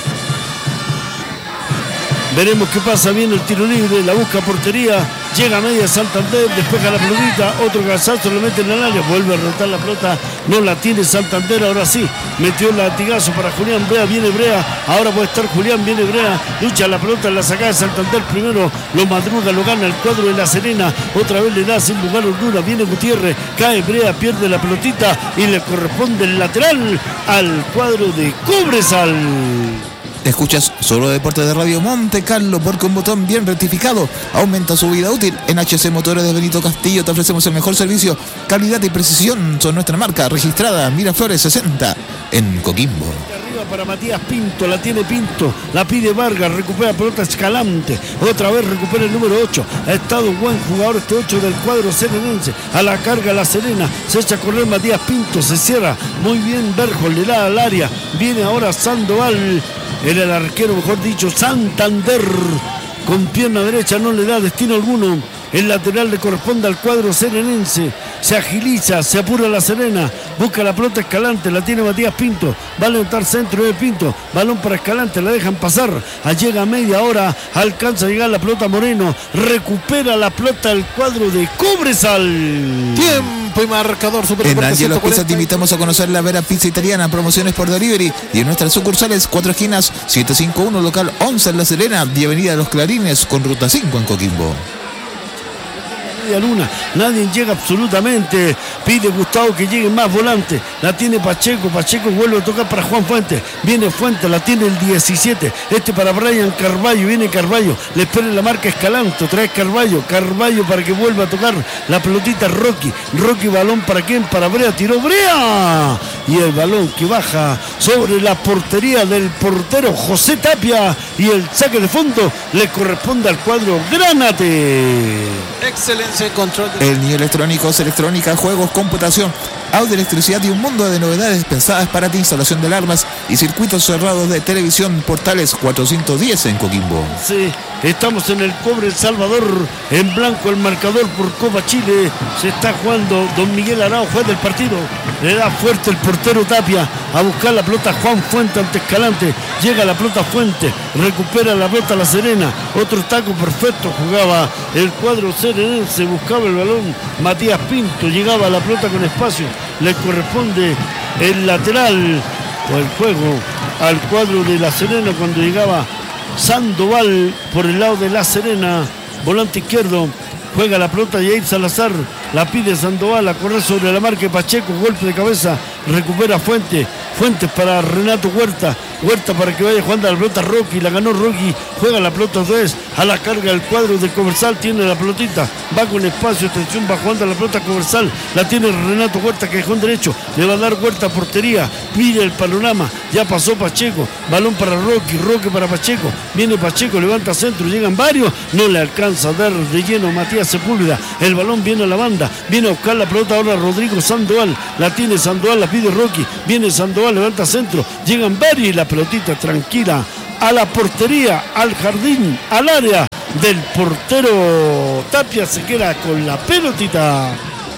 Veremos qué pasa. Viene el tiro libre, la busca portería. Llega a media Santander, despeja la pelotita. Otro cabezazo, le mete en el área. Vuelve a rotar la pelota. No la tiene Santander, ahora sí. Metió el latigazo para Julián Brea. Viene Brea. Ahora puede estar Julián, viene Brea. Lucha la pelota, la saca de Santander primero. Lo madruga, lo gana el cuadro de La Serena. Otra vez le da sin lugar Honduras. Viene Gutiérrez. Cae Brea, pierde la pelotita. Y le corresponde el lateral al cuadro de Cobresal. Escuchas Solo Deportes de Radio Monte Carlo, porque un botón bien rectificado aumenta su vida útil. En H C Motores de Benito Castillo te ofrecemos el mejor servicio, calidad y precisión. Son nuestra marca registrada Miraflores sesenta en Coquimbo. Arriba para Matías Pinto, la tiene Pinto, la pide Vargas, recupera pelota Escalante, otra vez recupera el número ocho. Ha estado un buen jugador este ocho del cuadro serenense. A la carga La Serena, se echa a correr Matías Pinto, se cierra muy bien Berjol, le da al área. Viene ahora Sandoval. Era el arquero, mejor dicho, Santander. Con pierna derecha no le da destino alguno. El lateral le corresponde al cuadro serenense. Se agiliza, se apura La Serena. Busca la pelota Escalante, la tiene Matías Pinto. Va a levantar centro de Pinto. Balón para Escalante, la dejan pasar. Llega a media hora, alcanza a llegar la pelota Moreno. Recupera la pelota el cuadro de Cobresal. Tiempo y marcador. Super en Angelo Pizza te invitamos a conocer la Vera Pizza Italiana, promociones por delivery. Y en nuestras sucursales, Cuatro Esquinas, setecientos cincuenta y uno, local once en La Serena y Avenida de los Clarines con ruta cinco en Coquimbo. Luna, nadie llega absolutamente. Pide Gustavo que llegue más volante. La tiene Pacheco. Pacheco vuelve a tocar para Juan Fuentes. Viene Fuentes, la tiene el diecisiete. Este para Brian Carballo. Viene Carballo. Le espera la marca Escalante. Trae Carballo. Carballo para que vuelva a tocar la pelotita Rocky. Rocky, balón para quién? Para Brea. Tiró Brea. Y el balón que baja sobre la portería del portero José Tapia. Y el saque de fondo le corresponde al cuadro Granate. Excelencia en control. El niño electrónicos, electrónica, juegos, computación, audio, electricidad y un mundo de novedades pensadas para ti. Instalación de alarmas y circuitos cerrados de televisión. Portales cuatrocientos diez en Coquimbo. Sí, estamos en el Cobre El Salvador. En blanco el marcador por Copa Chile. Se está jugando Don Miguel Arao, juez del partido. Le da fuerte el portero Tapia a buscar la pelota Juan Fuente ante Escalante. Llega la pelota Fuente. Recupera la pelota La Serena. Otro taco perfecto jugaba el cuadro serenense. Buscaba el balón Matías Pinto. Llegaba a la pelota con espacio. Le corresponde el lateral o el juego al cuadro de La Serena cuando llegaba Sandoval por el lado de La Serena. Volante izquierdo. Juega la pelota Jair Salazar, la pide Sandoval a correr sobre la marca de Pacheco, golpe de cabeza, recupera Fuentes, Fuentes para Renato Huerta, Huerta para que vaya jugando a la pelota Rocky, la ganó Rocky, juega la pelota otra vez, a la carga el cuadro de Coversal, tiene la pelotita, va con espacio, atención, va jugando a la pelota Coversal, la tiene Renato Huerta, cajón derecho, le va a dar Huerta a portería, mire el panorama, ya pasó Pacheco, balón para Rocky, Rocky para Pacheco, viene Pacheco, levanta centro, llegan varios, no le alcanza a dar de lleno Matías Sepúlveda, el balón viene a la banda, viene a buscar la pelota ahora Rodrigo Sandoval, la tiene Sandoval, la pide Rocky, viene Sandoval, levanta centro, llegan varios y la pelotita tranquila a la portería, al jardín, al área del portero Tapia, se queda con la pelotita.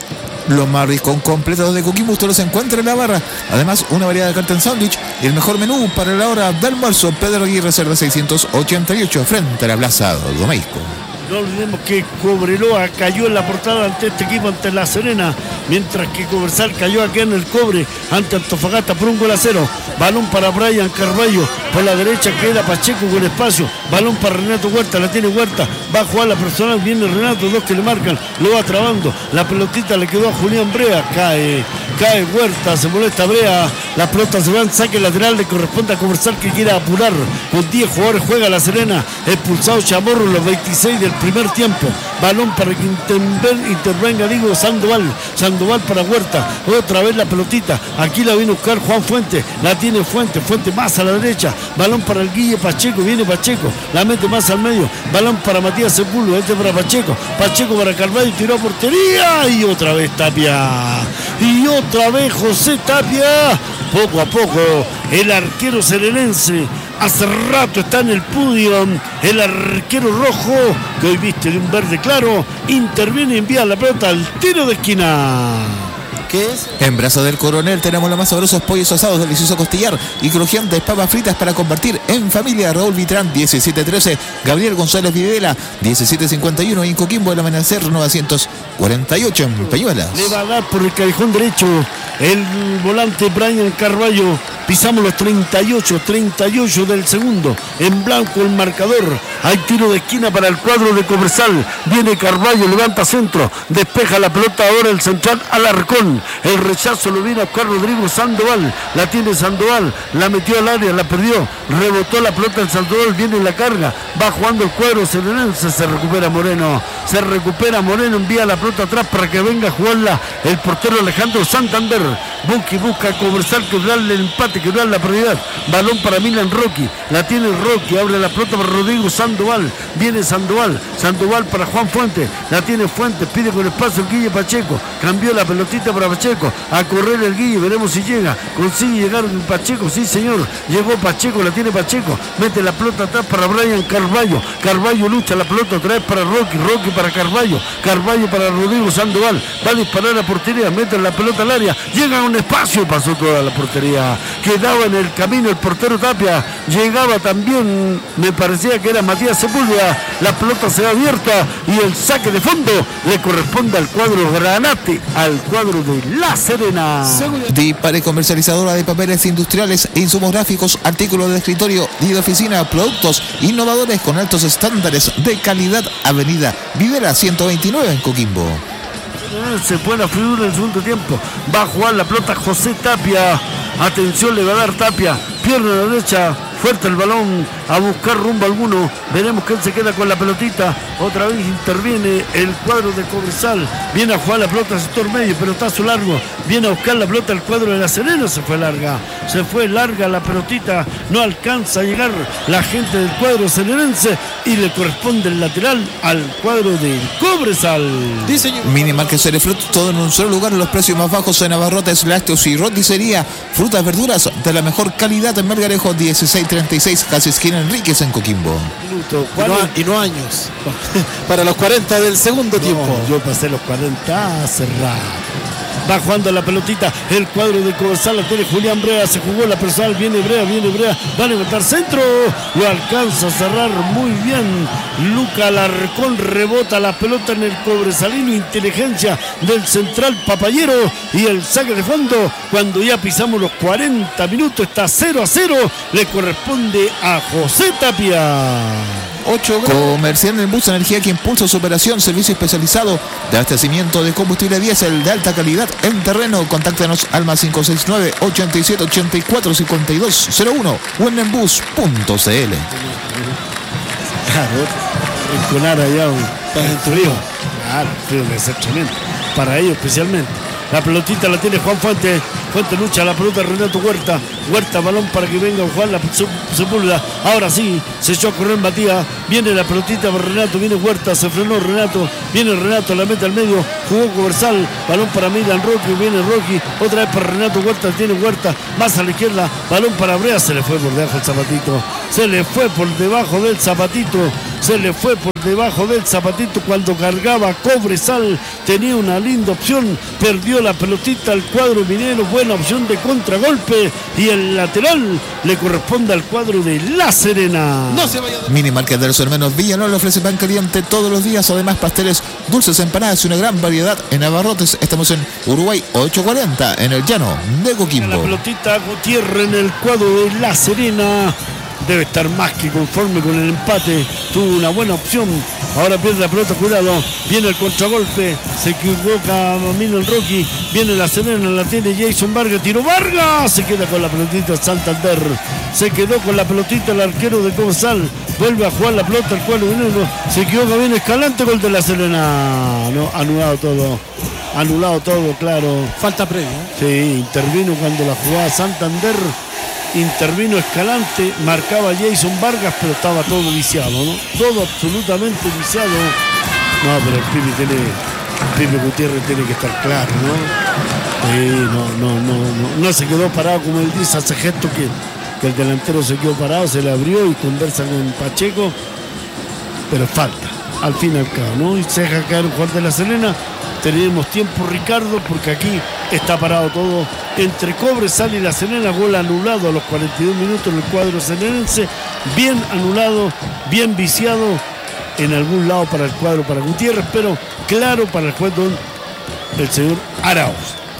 Los mariscos completos de Coquimbo usted los encuentra en la barra. Además, una variedad de carta en sándwich y el mejor menú para la hora de almuerzo. Pedro Aguirre, Cerda seiscientos ochenta y ocho, frente a la Plaza Domeisco. No olvidemos que Cobreloa cayó en la portada ante este equipo, ante La Serena, mientras que Coversal cayó aquí en el Cobre ante Antofagasta por un gol a cero. Balón para Brian Carballo, por la derecha queda Pacheco con espacio, balón para Renato Huerta, la tiene Huerta, va a jugar la personal, viene Renato, dos que le marcan, lo va trabando, la pelotita le quedó a Julián Brea, cae, cae Huerta, se molesta Brea, la pelota se va en saque lateral, le corresponde a Coversal que quiera apurar, con diez jugadores juega La Serena, expulsado Chamorro los veintiséis del primer tiempo, balón para que intervenga, intervenga digo Sandoval, Sandoval para Huerta, otra vez la pelotita, aquí la viene a buscar Juan Fuente, la tiene Fuente, Fuente más a la derecha, balón para el Guille Pacheco, viene Pacheco, la mete más al medio, balón para Matías Sepúlveda, este para Pacheco, Pacheco para Carvalho, tiró a portería y otra vez Tapia, y otra vez José Tapia, poco a poco el arquero serenense, hace rato está en el podio, el arquero rojo, que hoy viste de un verde claro, interviene y envía la pelota al tiro de esquina. ¿Qué es? En Brazo del Coronel tenemos los más sabrosos pollos asados, delicioso costillar y crujientes papas fritas para compartir en familia. Raúl Vitrán, diecisiete trece, Gabriel González Videla, diecisiete cincuenta y uno, y en Coquimbo el Amanecer novecientos cuarenta y ocho en Peñuelas. Le va a dar por el callejón derecho el volante Brian Carballo. Pisamos los treinta y ocho, treinta y ocho del segundo. En blanco el marcador. Hay tiro de esquina para el cuadro de Coversal. Viene Carballo, levanta centro. Despeja la pelota ahora el central Alarcón. El rechazo lo viene a buscar Rodrigo Sandoval. La tiene Sandoval. La metió al área, la perdió. Rebotó la pelota el Sandoval. Viene la carga. Va jugando el cuadro serenense. Se recupera Moreno. Se recupera Moreno. Envía la pelota atrás para que venga a jugarla el portero Alejandro Santander. Busca y busca a Coversal que darle el empate, que darle la prioridad. Balón para Milan Rocky. La tiene Rocky. Abre la pelota para Rodrigo Sandoval. Viene Sandoval. Sandoval para Juan Fuentes. La tiene Fuentes. Pide con espacio el Guille Pacheco. Cambió la pelotita para Pacheco. A correr el Guille. Veremos si llega. Consigue llegar el Pacheco. Sí, señor. Llegó Pacheco. La tiene Pacheco. Mete la pelota atrás para Brian Carballo. Carballo lucha la pelota otra vez para Rocky. Rocky para Carballo. Carballo para Rodrigo Sandoval. Va a disparar a portería. Mete la pelota al área. Llega a un espacio. Pasó toda la portería. Quedaba en el camino el portero Tapia. Llegaba también, me parecía que era Matías Sepúlveda. La pelota se va abierta y el saque de fondo le corresponde al cuadro Granate, al cuadro de La Serena. Dipare, comercializadora de papeles industriales e insumos gráficos, artículos de escritorio y de oficina, productos innovadores con altos estándares de calidad. Avenida Videla ciento veintinueve en Coquimbo. Se pone la figura en el segundo tiempo. Va a jugar la pelota José Tapia. Atención, le va a dar Tapia. Pierna a la derecha. Fuerte el balón a buscar rumbo alguno. Veremos que él se queda con la pelotita. Otra vez interviene el cuadro de Coversal. Viene a jugar la pelota al sector medio, pelotazo largo. Viene a buscar la pelota al cuadro de La Serena. Se fue larga. Se fue larga la pelotita. No alcanza a llegar la gente del cuadro serenense. Y le corresponde el lateral al cuadro de Coversal. Sí, señor. Minimarket Cerefruit, todo en un solo lugar. Los precios más bajos en abarrotes, lácteos y roticería. Frutas, verduras de la mejor calidad en Melgarejo dieciséis treinta y seis, casi esquina Enríquez en Coquimbo. Y no, y no años. Para los cuarenta del segundo no, tiempo. Yo pasé los cuarenta hace rato. Va jugando la pelotita el cuadro de Coversal, la tiene Julián Brea, se jugó la personal, viene Brea, viene Brea, va a levantar centro, lo alcanza a cerrar muy bien Luca Alarcón, rebota la pelota en el Cobresalino, inteligencia del central Papayero y el saque de fondo cuando ya pisamos los cuarenta minutos, está cero a cero, le corresponde a José Tapia. ocho grados. Comercial en Bus Energía, que impulsa su operación, servicio especializado de abastecimiento de combustible diésel de alta calidad en terreno. Contáctanos al más cinco seis nueve, ochenta y siete, ochenta y cuatro, cincuenta y dos cero uno o en enbus punto c l. Claro, enconar allá un el frío. Claro, frío de ser tremendo. Para ellos especialmente. La pelotita la tiene Juan Fuentes. Fuentes lucha la pelota Renato Huerta. Huerta, balón para que venga Juan la Sepúlveda. Ahora sí, se echó a correr Matías. Viene la pelotita para Renato. Viene Huerta, se frenó Renato. Viene Renato, la mete al medio. Jugó Coversal. Balón para Milan Rocky. Viene Rocky. Otra vez para Renato Huerta. Tiene Huerta. Más a la izquierda. Balón para Brea. Se le fue por debajo el zapatito. Se le fue por debajo del zapatito. Se le fue por debajo del zapatito cuando cargaba Cobresal. Tenía una linda opción. Perdió la pelotita al cuadro minero. Buena opción de contragolpe. Y el lateral le corresponde al cuadro de La Serena. No se vaya. Mini Market de los hermanos Villalón le ofrece pan caliente todos los días. Además, pasteles, dulces, empanadas y una gran variedad en abarrotes. Estamos en Uruguay ochocientos cuarenta, en el llano de Coquimbo. La pelotita Gutiérrez en el cuadro de La Serena. Debe estar más que conforme con el empate. Tuvo una buena opción. Ahora pierde la pelota, cuidado. Viene el contragolpe. Se equivoca Milan Rocky. Viene La Serena, la tiene Jason Vargas. Tiro Vargas. Se queda con la pelotita Santander. Se quedó con la pelotita el arquero de Cobresal. Vuelve a jugar la pelota el cuadro minero. Se equivoca bien Escalante. Gol de La Serena. No, anulado todo. Anulado todo, claro. Falta previa. Sí, intervino cuando la jugaba Santander. Intervino Escalante, marcaba Jason Vargas, pero estaba todo viciado, ¿no? Todo absolutamente viciado. No, pero el Pipe tiene, el Pipe Gutiérrez tiene que estar claro, ¿no? Sí, no, no, no, no, no se quedó parado como él dice, hace gesto que, que el delantero se quedó parado, se le abrió y conversa con Pacheco, pero falta, al fin y al cabo, ¿no? Y se deja caer un jugador de La Serena. Tenemos tiempo, Ricardo, porque aquí está parado todo entre Cobresal y La Serena. Gol anulado a los cuarenta y dos minutos en el cuadro serenense. Bien anulado, bien viciado en algún lado para el cuadro para Gutiérrez, pero claro para el juez don el señor Arauz.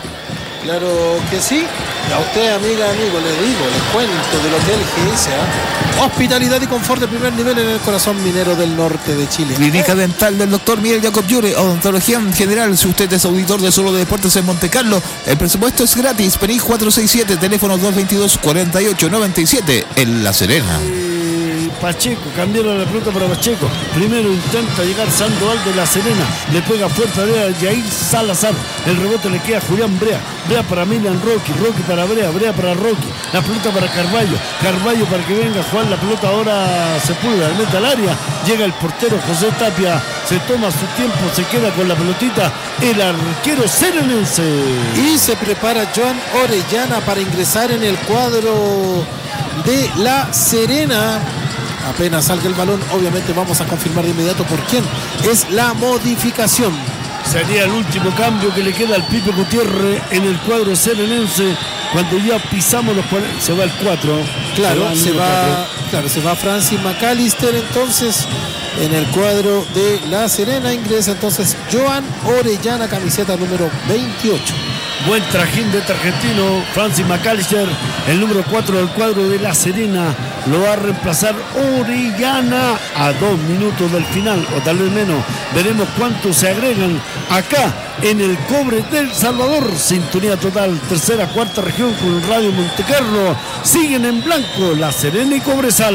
Claro que sí. A usted, amiga, amigo, le digo, les cuento del Hotel G S A. Hospitalidad y confort de primer nivel en el corazón minero del norte de Chile. Clínica dental del doctor Miguel Jacob Llure, odontología en general. Si usted es auditor de Solo de Deportes en Monte Carlo, el presupuesto es gratis. P E N I cuatro seis siete, teléfono dos veintidós, cuarenta y ocho noventa y siete en La Serena. Pacheco, cambiaron la pelota para Pacheco. Primero intenta llegar Sandoval de La Serena. Le pega fuerte a Jair Salazar. El rebote le queda a Julián Brea. Brea para Milan Rocky. Rocky para Brea. Brea para Rocky. La pelota para Carballo. Carballo para que venga a jugar la pelota ahora Sepúlveda. Le mete al área. Llega el portero José Tapia. Se toma su tiempo. Se queda con la pelotita el arquero serenense. Y se prepara Joan Orellana para ingresar en el cuadro de La Serena. Apenas salga el balón, obviamente vamos a confirmar de inmediato por quién es la modificación. Sería el último cambio que le queda al Pipe Gutiérrez en el cuadro serenense. Cuando ya pisamos los cuarenta, se va el cuatro. Claro, se va, se va, claro, se va Francis McAllister entonces en el cuadro de La Serena. Ingresa entonces Joan Orellana, camiseta número veintiocho. Buen trajín de este argentino, Francis McAllister, el número cuatro del cuadro de La Serena. Lo va a reemplazar Orellana a dos minutos del final, o tal vez menos. Veremos cuántos se agregan acá en el Cobre del Salvador. Sintonía total, tercera, cuarta región con Radio Montecarlo. Siguen en blanco La Serena y Cobresal.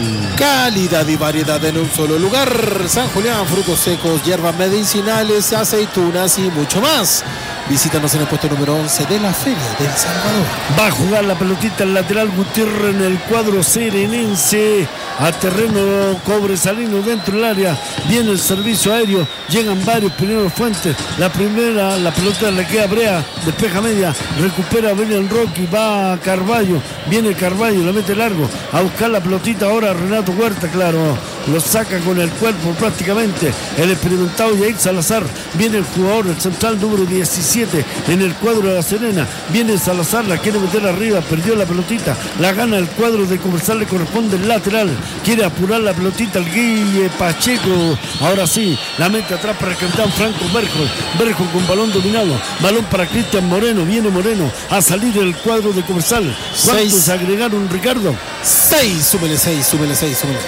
Calidad y variedad en un solo lugar. San Julián, frutos secos, hierbas medicinales, aceitunas y mucho más. Visítanos en el puesto número once de la Feria del Salvador. Va a jugar la pelotita el lateral Gutiérrez en el cuadro serenense. A terreno cobresalino dentro del área. Viene el servicio aéreo. Llegan varios primeros Fuentes. La primera, la pelota le queda a Brea. Despeja media. Recupera William Rocky. Va a Carballo. Viene Carballo. La mete largo. A buscar la pelotita ahora Renato Huerta, claro. Lo saca con el cuerpo prácticamente. El experimentado Jair Salazar. Viene el jugador, el central número diecisiete en el cuadro de La Serena. Viene Salazar, la quiere meter arriba. Perdió la pelotita. La gana el cuadro de Comercial. Le corresponde el lateral. Quiere apurar la pelotita el Guille Pacheco. Ahora sí, la mete atrás para el capitán Franco Berjo. Berjo con balón dominado. Balón para Cristian Moreno. Viene Moreno a salir del cuadro de Comercial. ¿Cuántos Seis. agregaron, Ricardo? Seis, súbele seis, súbele seis, súbele seis.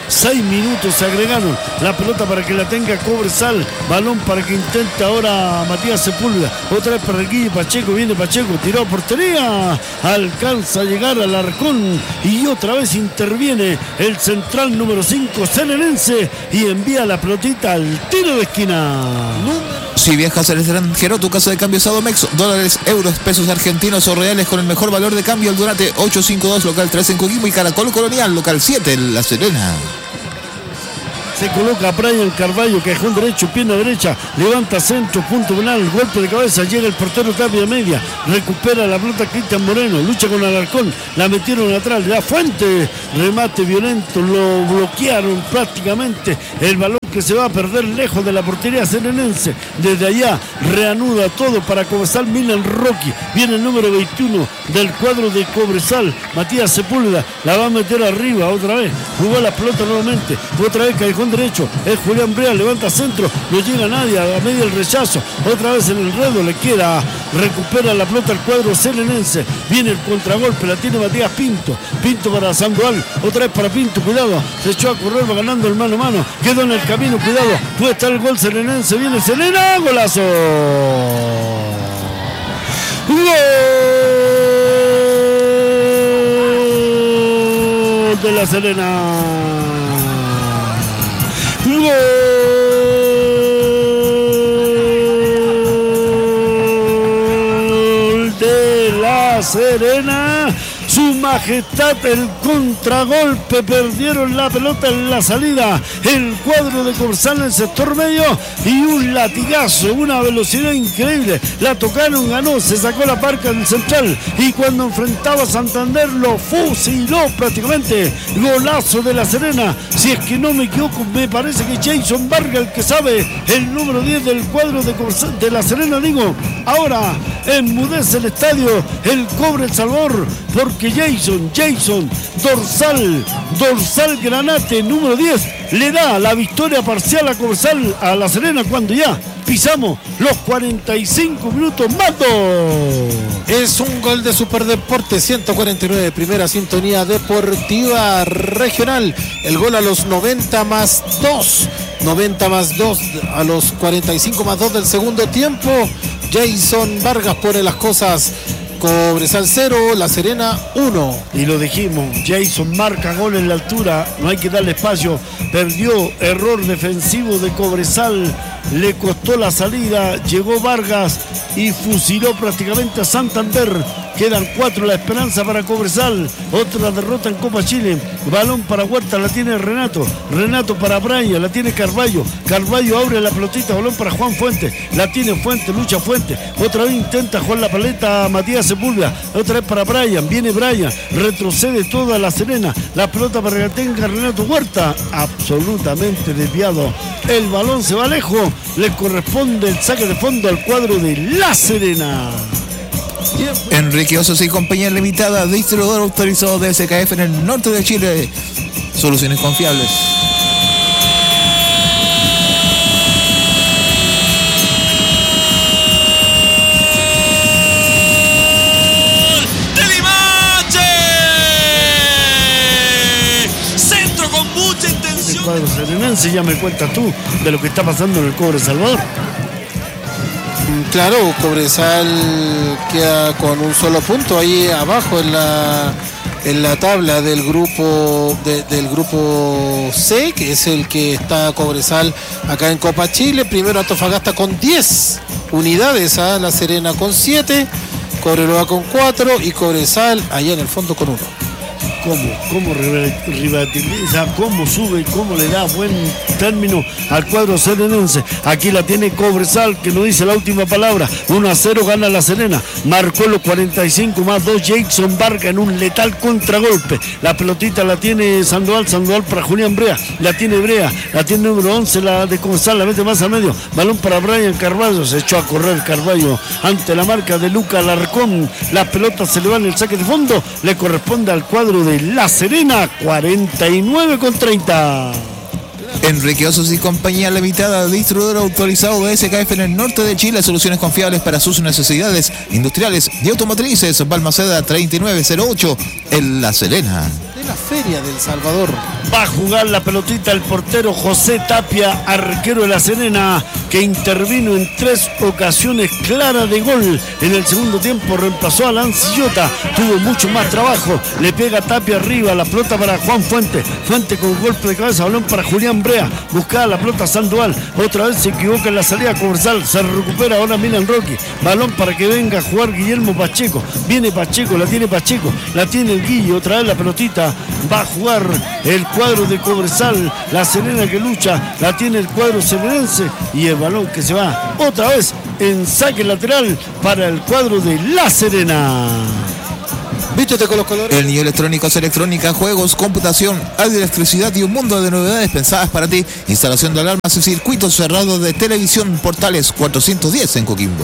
Seis minutos se agregaron. La pelota para que la tenga Cobresal. Balón para que intente ahora Matías Sepúlveda. Otra vez para el Guille Pacheco. Viene Pacheco, tiró a portería. Alcanza a llegar al Alarcón. Y otra vez interviene el central número cinco, Selenense. Y envía la pelotita al tiro de esquina. Si viajas al extranjero, tu casa de cambio es Adomex. Dólares, euros, pesos argentinos o reales con el mejor valor de cambio. El Durante ochocientos cincuenta y dos, local tres en Coquimbo, y Caracol Colonial, local siete en La Serena. Se coloca Brian Carballo, cajón derecho, pierna derecha, levanta centro, punto penal, golpe de cabeza, llega el portero Tapia media, recupera la pelota Cristian Moreno, lucha con Alarcón, la metieron atrás, le da Fuente, remate violento, lo bloquearon prácticamente, el balón que se va a perder lejos de la portería serenense. Desde allá reanuda todo para Cobresal. Milan Rocky, viene el número veintiuno del cuadro de Cobresal, Matías Sepúlveda, la va a meter arriba otra vez, jugó la pelota nuevamente, otra vez callejón derecho, es Julián Brea, levanta centro, no llega nadie, a medio el rechazo, otra vez en el enredo, le queda, recupera la pelota el cuadro serenense, viene el contragolpe, la tiene Matías Pinto, Pinto para Sandoval, otra vez para Pinto, cuidado, se echó a correr, va ganando el mano a mano, quedó en el camino, cuidado, puede estar el gol serenense, viene Serena, golazo, gol de la Serena. Gol de la Serena. Su majestad, el contragolpe, perdieron la pelota en la salida, el cuadro de Cobresal en el sector medio, y un latigazo, una velocidad increíble, la tocaron, ganó, se sacó la parca del central, y cuando enfrentaba a Santander lo fusiló prácticamente. Golazo de la Serena, si es que no me equivoco, me parece que Jason Vargas el que sabe, el número diez del cuadro de, Cobresal, de la Serena, digo, ahora enmudece el estadio, el Cobre El Salvador, porque que Jason, Jason, dorsal, dorsal granate número diez, le da la victoria parcial a Cobresal, a la Serena, cuando ya pisamos los cuarenta y cinco minutos más dos. Es un gol de Superdeporte ciento cuarenta y nueve, primera sintonía deportiva regional. El gol a los noventa más dos, noventa más dos, a los cuarenta y cinco más dos del segundo tiempo. Jason Vargas pone las cosas. Cobresal cero, La Serena uno. Y lo dijimos, Jason marca gol en la altura, no hay que darle espacio, perdió, error defensivo de Cobresal, le costó la salida, llegó Vargas y fusiló prácticamente a Santander. Quedan cuatro, la esperanza para Cobresal, otra derrota en Copa Chile, balón para Huerta, la tiene Renato, Renato para Brian, la tiene Carballo, Carballo abre la pelotita, balón para Juan Fuente, la tiene Fuente, lucha Fuente, otra vez intenta jugar la paleta a Matías Sepúlveda, otra vez para Brian, viene Brian, retrocede toda la Serena, la pelota para que la tenga Renato Huerta, absolutamente desviado, el balón se va lejos, le corresponde el saque de fondo al cuadro de La Serena. Enrique Osos y Compañía Limitada, distribuidor autorizado de S K F en el norte de Chile. Soluciones confiables. ¡De Limache! Centro con mucha intención. El cuadro serenense, ya me cuentas tú de lo que está pasando en el Cobre Salvador. Claro, Cobresal queda con un solo punto ahí abajo en la en la tabla del grupo de, del grupo C, que es el que está Cobresal acá en Copa Chile. Primero Antofagasta con diez unidades, a La Serena con siete, Cobreloa con cuatro y Cobresal allá en el fondo con uno. Cómo, cómo rivaliza, cómo sube, cómo le da buen término al cuadro serenense. Aquí la tiene Cobresal, que no dice la última palabra. uno a cero gana La Serena. Marcó los cuarenta y cinco más dos Jason Vargas en un letal contragolpe. La pelotita la tiene Sandoval, Sandoval para Julián Brea. La tiene Brea, la tiene número once, la de Cobresal, la mete más al medio. Balón para Brian Carballo, se echó a correr Carballo ante la marca de Luca Alarcón. La pelota se le va en el saque de fondo, le corresponde al cuadro de La Serena, cuarenta y nueve con treinta. Enrique Osos y Compañía Limitada, distribuidor autorizado de S K F en el norte de Chile. Soluciones confiables para sus necesidades industriales y automotrices. Balmaceda treinta y nueve cero ocho en La Serena. la Feria del Salvador. Va a jugar la pelotita el portero José Tapia, arquero de La Serena, que intervino en tres ocasiones claras de gol. En el segundo tiempo reemplazó a Lancillota, tuvo mucho más trabajo, le pega Tapia arriba, la pelota para Juan Fuente, Fuente con golpe de cabeza, balón para Julián Brea, buscaba la pelota Sandoval, otra vez se equivoca en la salida Coversal, se recupera ahora Milan Rocky, balón para que venga a jugar Guillermo Pacheco, viene Pacheco, la tiene Pacheco, la tiene el Guille, otra vez la pelotita, va a jugar el cuadro de Coversal, La Serena que lucha, la tiene el cuadro serenense y el balón que se va otra vez en saque lateral para el cuadro de La Serena. Vístete con los colores. El niño electrónicos, electrónica, juegos, computación, aire, electricidad y un mundo de novedades pensadas para ti. Instalación de alarmas y circuitos cerrados de televisión, portales cuatrocientos diez en Coquimbo.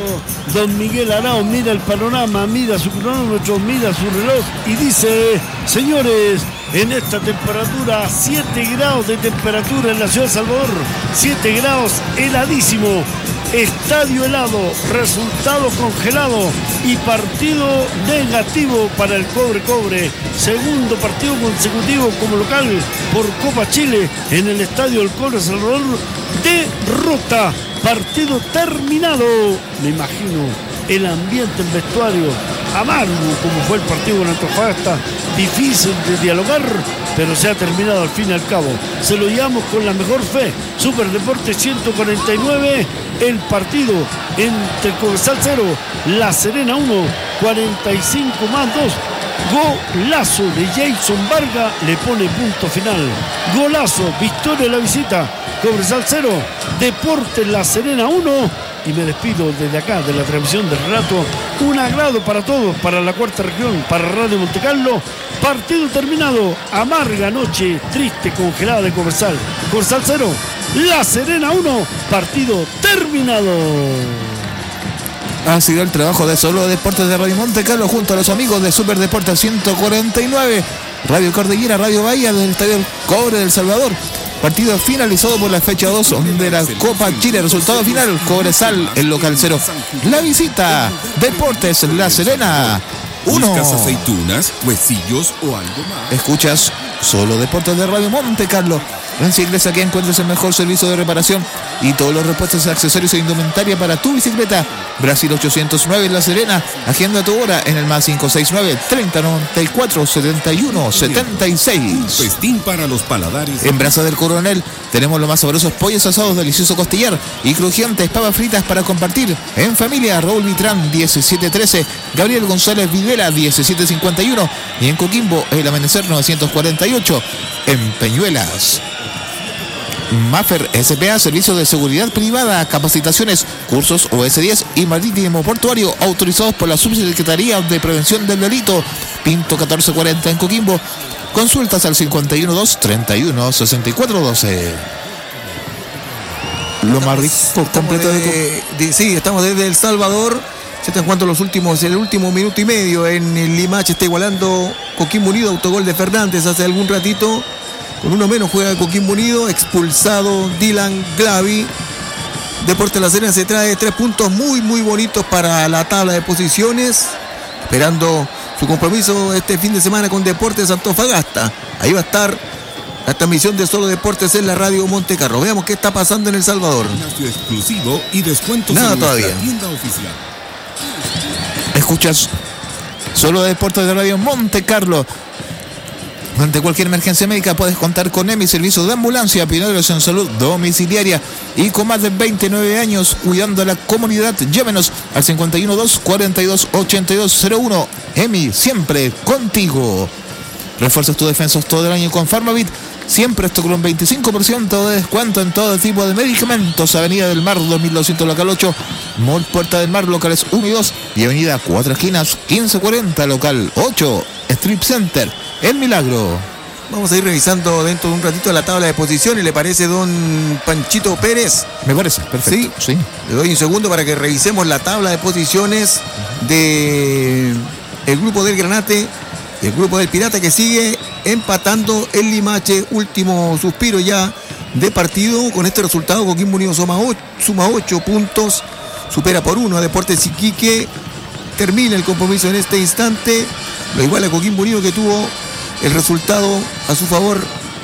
Don Miguel Arao mira el panorama, mira su cronómetro, mira su reloj y dice: señores, en esta temperatura, siete grados de temperatura en la ciudad de Salvador, siete grados, heladísimo, estadio helado, resultado congelado y partido negativo para el Cobre Cobre, segundo partido consecutivo como local por Copa Chile en el estadio del Cobre Salvador, derrota. Partido terminado. Me imagino el ambiente en vestuario amargo como fue el partido con Antofagasta, difícil de dialogar, pero se ha terminado al fin y al cabo. Se lo llevamos con la mejor fe. Superdeporte ciento cuarenta y nueve, el partido entre Coversal cero, La Serena uno, cuarenta y cinco más dos. Golazo de Jason Vargas le pone punto final. Golazo, victoria de la visita. Coversal cero, Deportes La Serena uno. Y me despido desde acá de la transmisión del relato. Un agrado para todos, para la cuarta región, para Radio Montecarlo. Partido terminado. Amarga noche, triste, congelada de Coversal. Coversal cero, La Serena uno. Partido terminado. Ha sido el trabajo de Solo Deportes de Radio Montecarlo junto a los amigos de Super Deportes ciento cuarenta y nueve, Radio Cordillera, Radio Bahía del Estadio Cobre del Salvador. Partido finalizado por la fecha dos de la Copa Chile. Resultado final: Cobresal, el local cero. La visita, Deportes La Serena uno. ¿Buscas aceitunas, huesillos o algo más? Escuchas Solo Deportes de Radio Montecarlo. En Ciclesa que encuentres el mejor servicio de reparación y todos los repuestos, accesorios e indumentaria para tu bicicleta. Brasil ochocientos nueve en La Serena. Agenda tu hora en el más cinco seis nueve, treinta noventa y cuatro, setenta y uno, setenta y seis. Festín para los paladares. En Brasa del Coronel tenemos los más sabrosos pollos asados, delicioso costillar y crujientes papas fritas para compartir. En familia, Raúl Vitrán diecisiete trece, Gabriel González Videla diecisiete cincuenta y uno y en Coquimbo El Amanecer novecientos cuarenta y ocho. En Peñuelas, Maffer S P A, servicio de seguridad privada, capacitaciones, cursos O S diez y marítimo portuario autorizados por la Subsecretaría de Prevención del Delito. Pinto catorce cuarenta en Coquimbo. Consultas al cincuenta y uno dos, treinta y uno, sesenta y cuatro doce. Lo más rico Estamos completo de, de- de- sí, estamos desde El Salvador. Se están jugando los últimos, el último minuto y medio en el Limache. Está igualando Coquimbo Unido, autogol de Fernández hace algún ratito. Con uno menos juega Coquimbo Unido, expulsado Dylan Glavi. Deportes La Serena se trae tres puntos muy muy bonitos para la tabla de posiciones, esperando su compromiso este fin de semana con Deportes Antofagasta. Ahí va a estar la transmisión de Solo Deportes en la Radio Montecarlo. Veamos qué está pasando en El Salvador. Gimnasio exclusivo y descuentos Nada en nuestra todavía. tienda oficial. Escuchas Solo Deportes de Radio Montecarlo. Ante cualquier emergencia médica puedes contar con E M I, servicio de ambulancia, pioneros en salud domiciliaria y con más de veintinueve años cuidando a la comunidad. Llámenos al cincuenta y uno dos, cuarenta y dos, ochenta y dos cero uno. E M I, siempre contigo. Refuerzas tus defensas todo el año con Farmavit. Siempre esto con un veinticinco por ciento de descuento en todo tipo de medicamentos. Avenida del Mar dos mil doscientos local ocho, Mall Puerta del Mar locales uno y dos y Avenida Cuatro Esquinas quince cuarenta local ocho, Strip Center El Milagro. Vamos a ir revisando dentro de un ratito la tabla de posiciones. ¿Le parece, don Panchito Pérez? Me parece, perfecto. Sí, le doy un segundo para que revisemos la tabla de posiciones de el grupo del Granate y el grupo del Pirata, que sigue empatando el Limache. Último suspiro ya de partido. Con este resultado Coquimbo Unido suma ocho, suma ocho puntos, supera por uno a Deportes Iquique. Termina el compromiso en este instante. Lo igual a Coquimbo Unido, que tuvo el resultado a su favor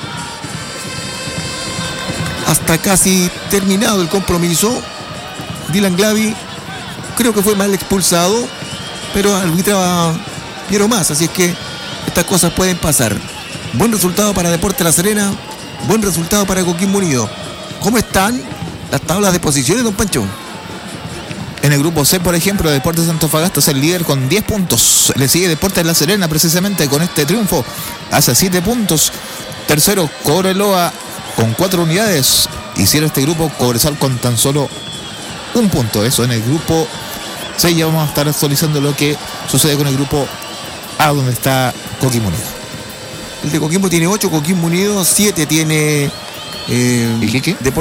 hasta casi terminado el compromiso. Dylan Glavi creo que fue mal expulsado, pero arbitraba Piero Más, así es que estas cosas pueden pasar. Buen resultado para Deportes La Serena, buen resultado para Coquimbo Unido. ¿Cómo están las tablas de posiciones, don Pancho? En el grupo C, por ejemplo, Deportes Antofagasta es el líder con diez puntos. Le sigue Deportes La Serena precisamente con este triunfo. Hace siete puntos. Tercero, Cobreloa con cuatro unidades. Hicieron este grupo Cobresal con tan solo un punto. Eso en el grupo C. Ya vamos a estar actualizando lo que sucede con el grupo A, donde está Coquimbo Unido. El de Coquimbo tiene ocho, Coquimbo Unido siete tiene... Eh, ¿Iquique? Deportes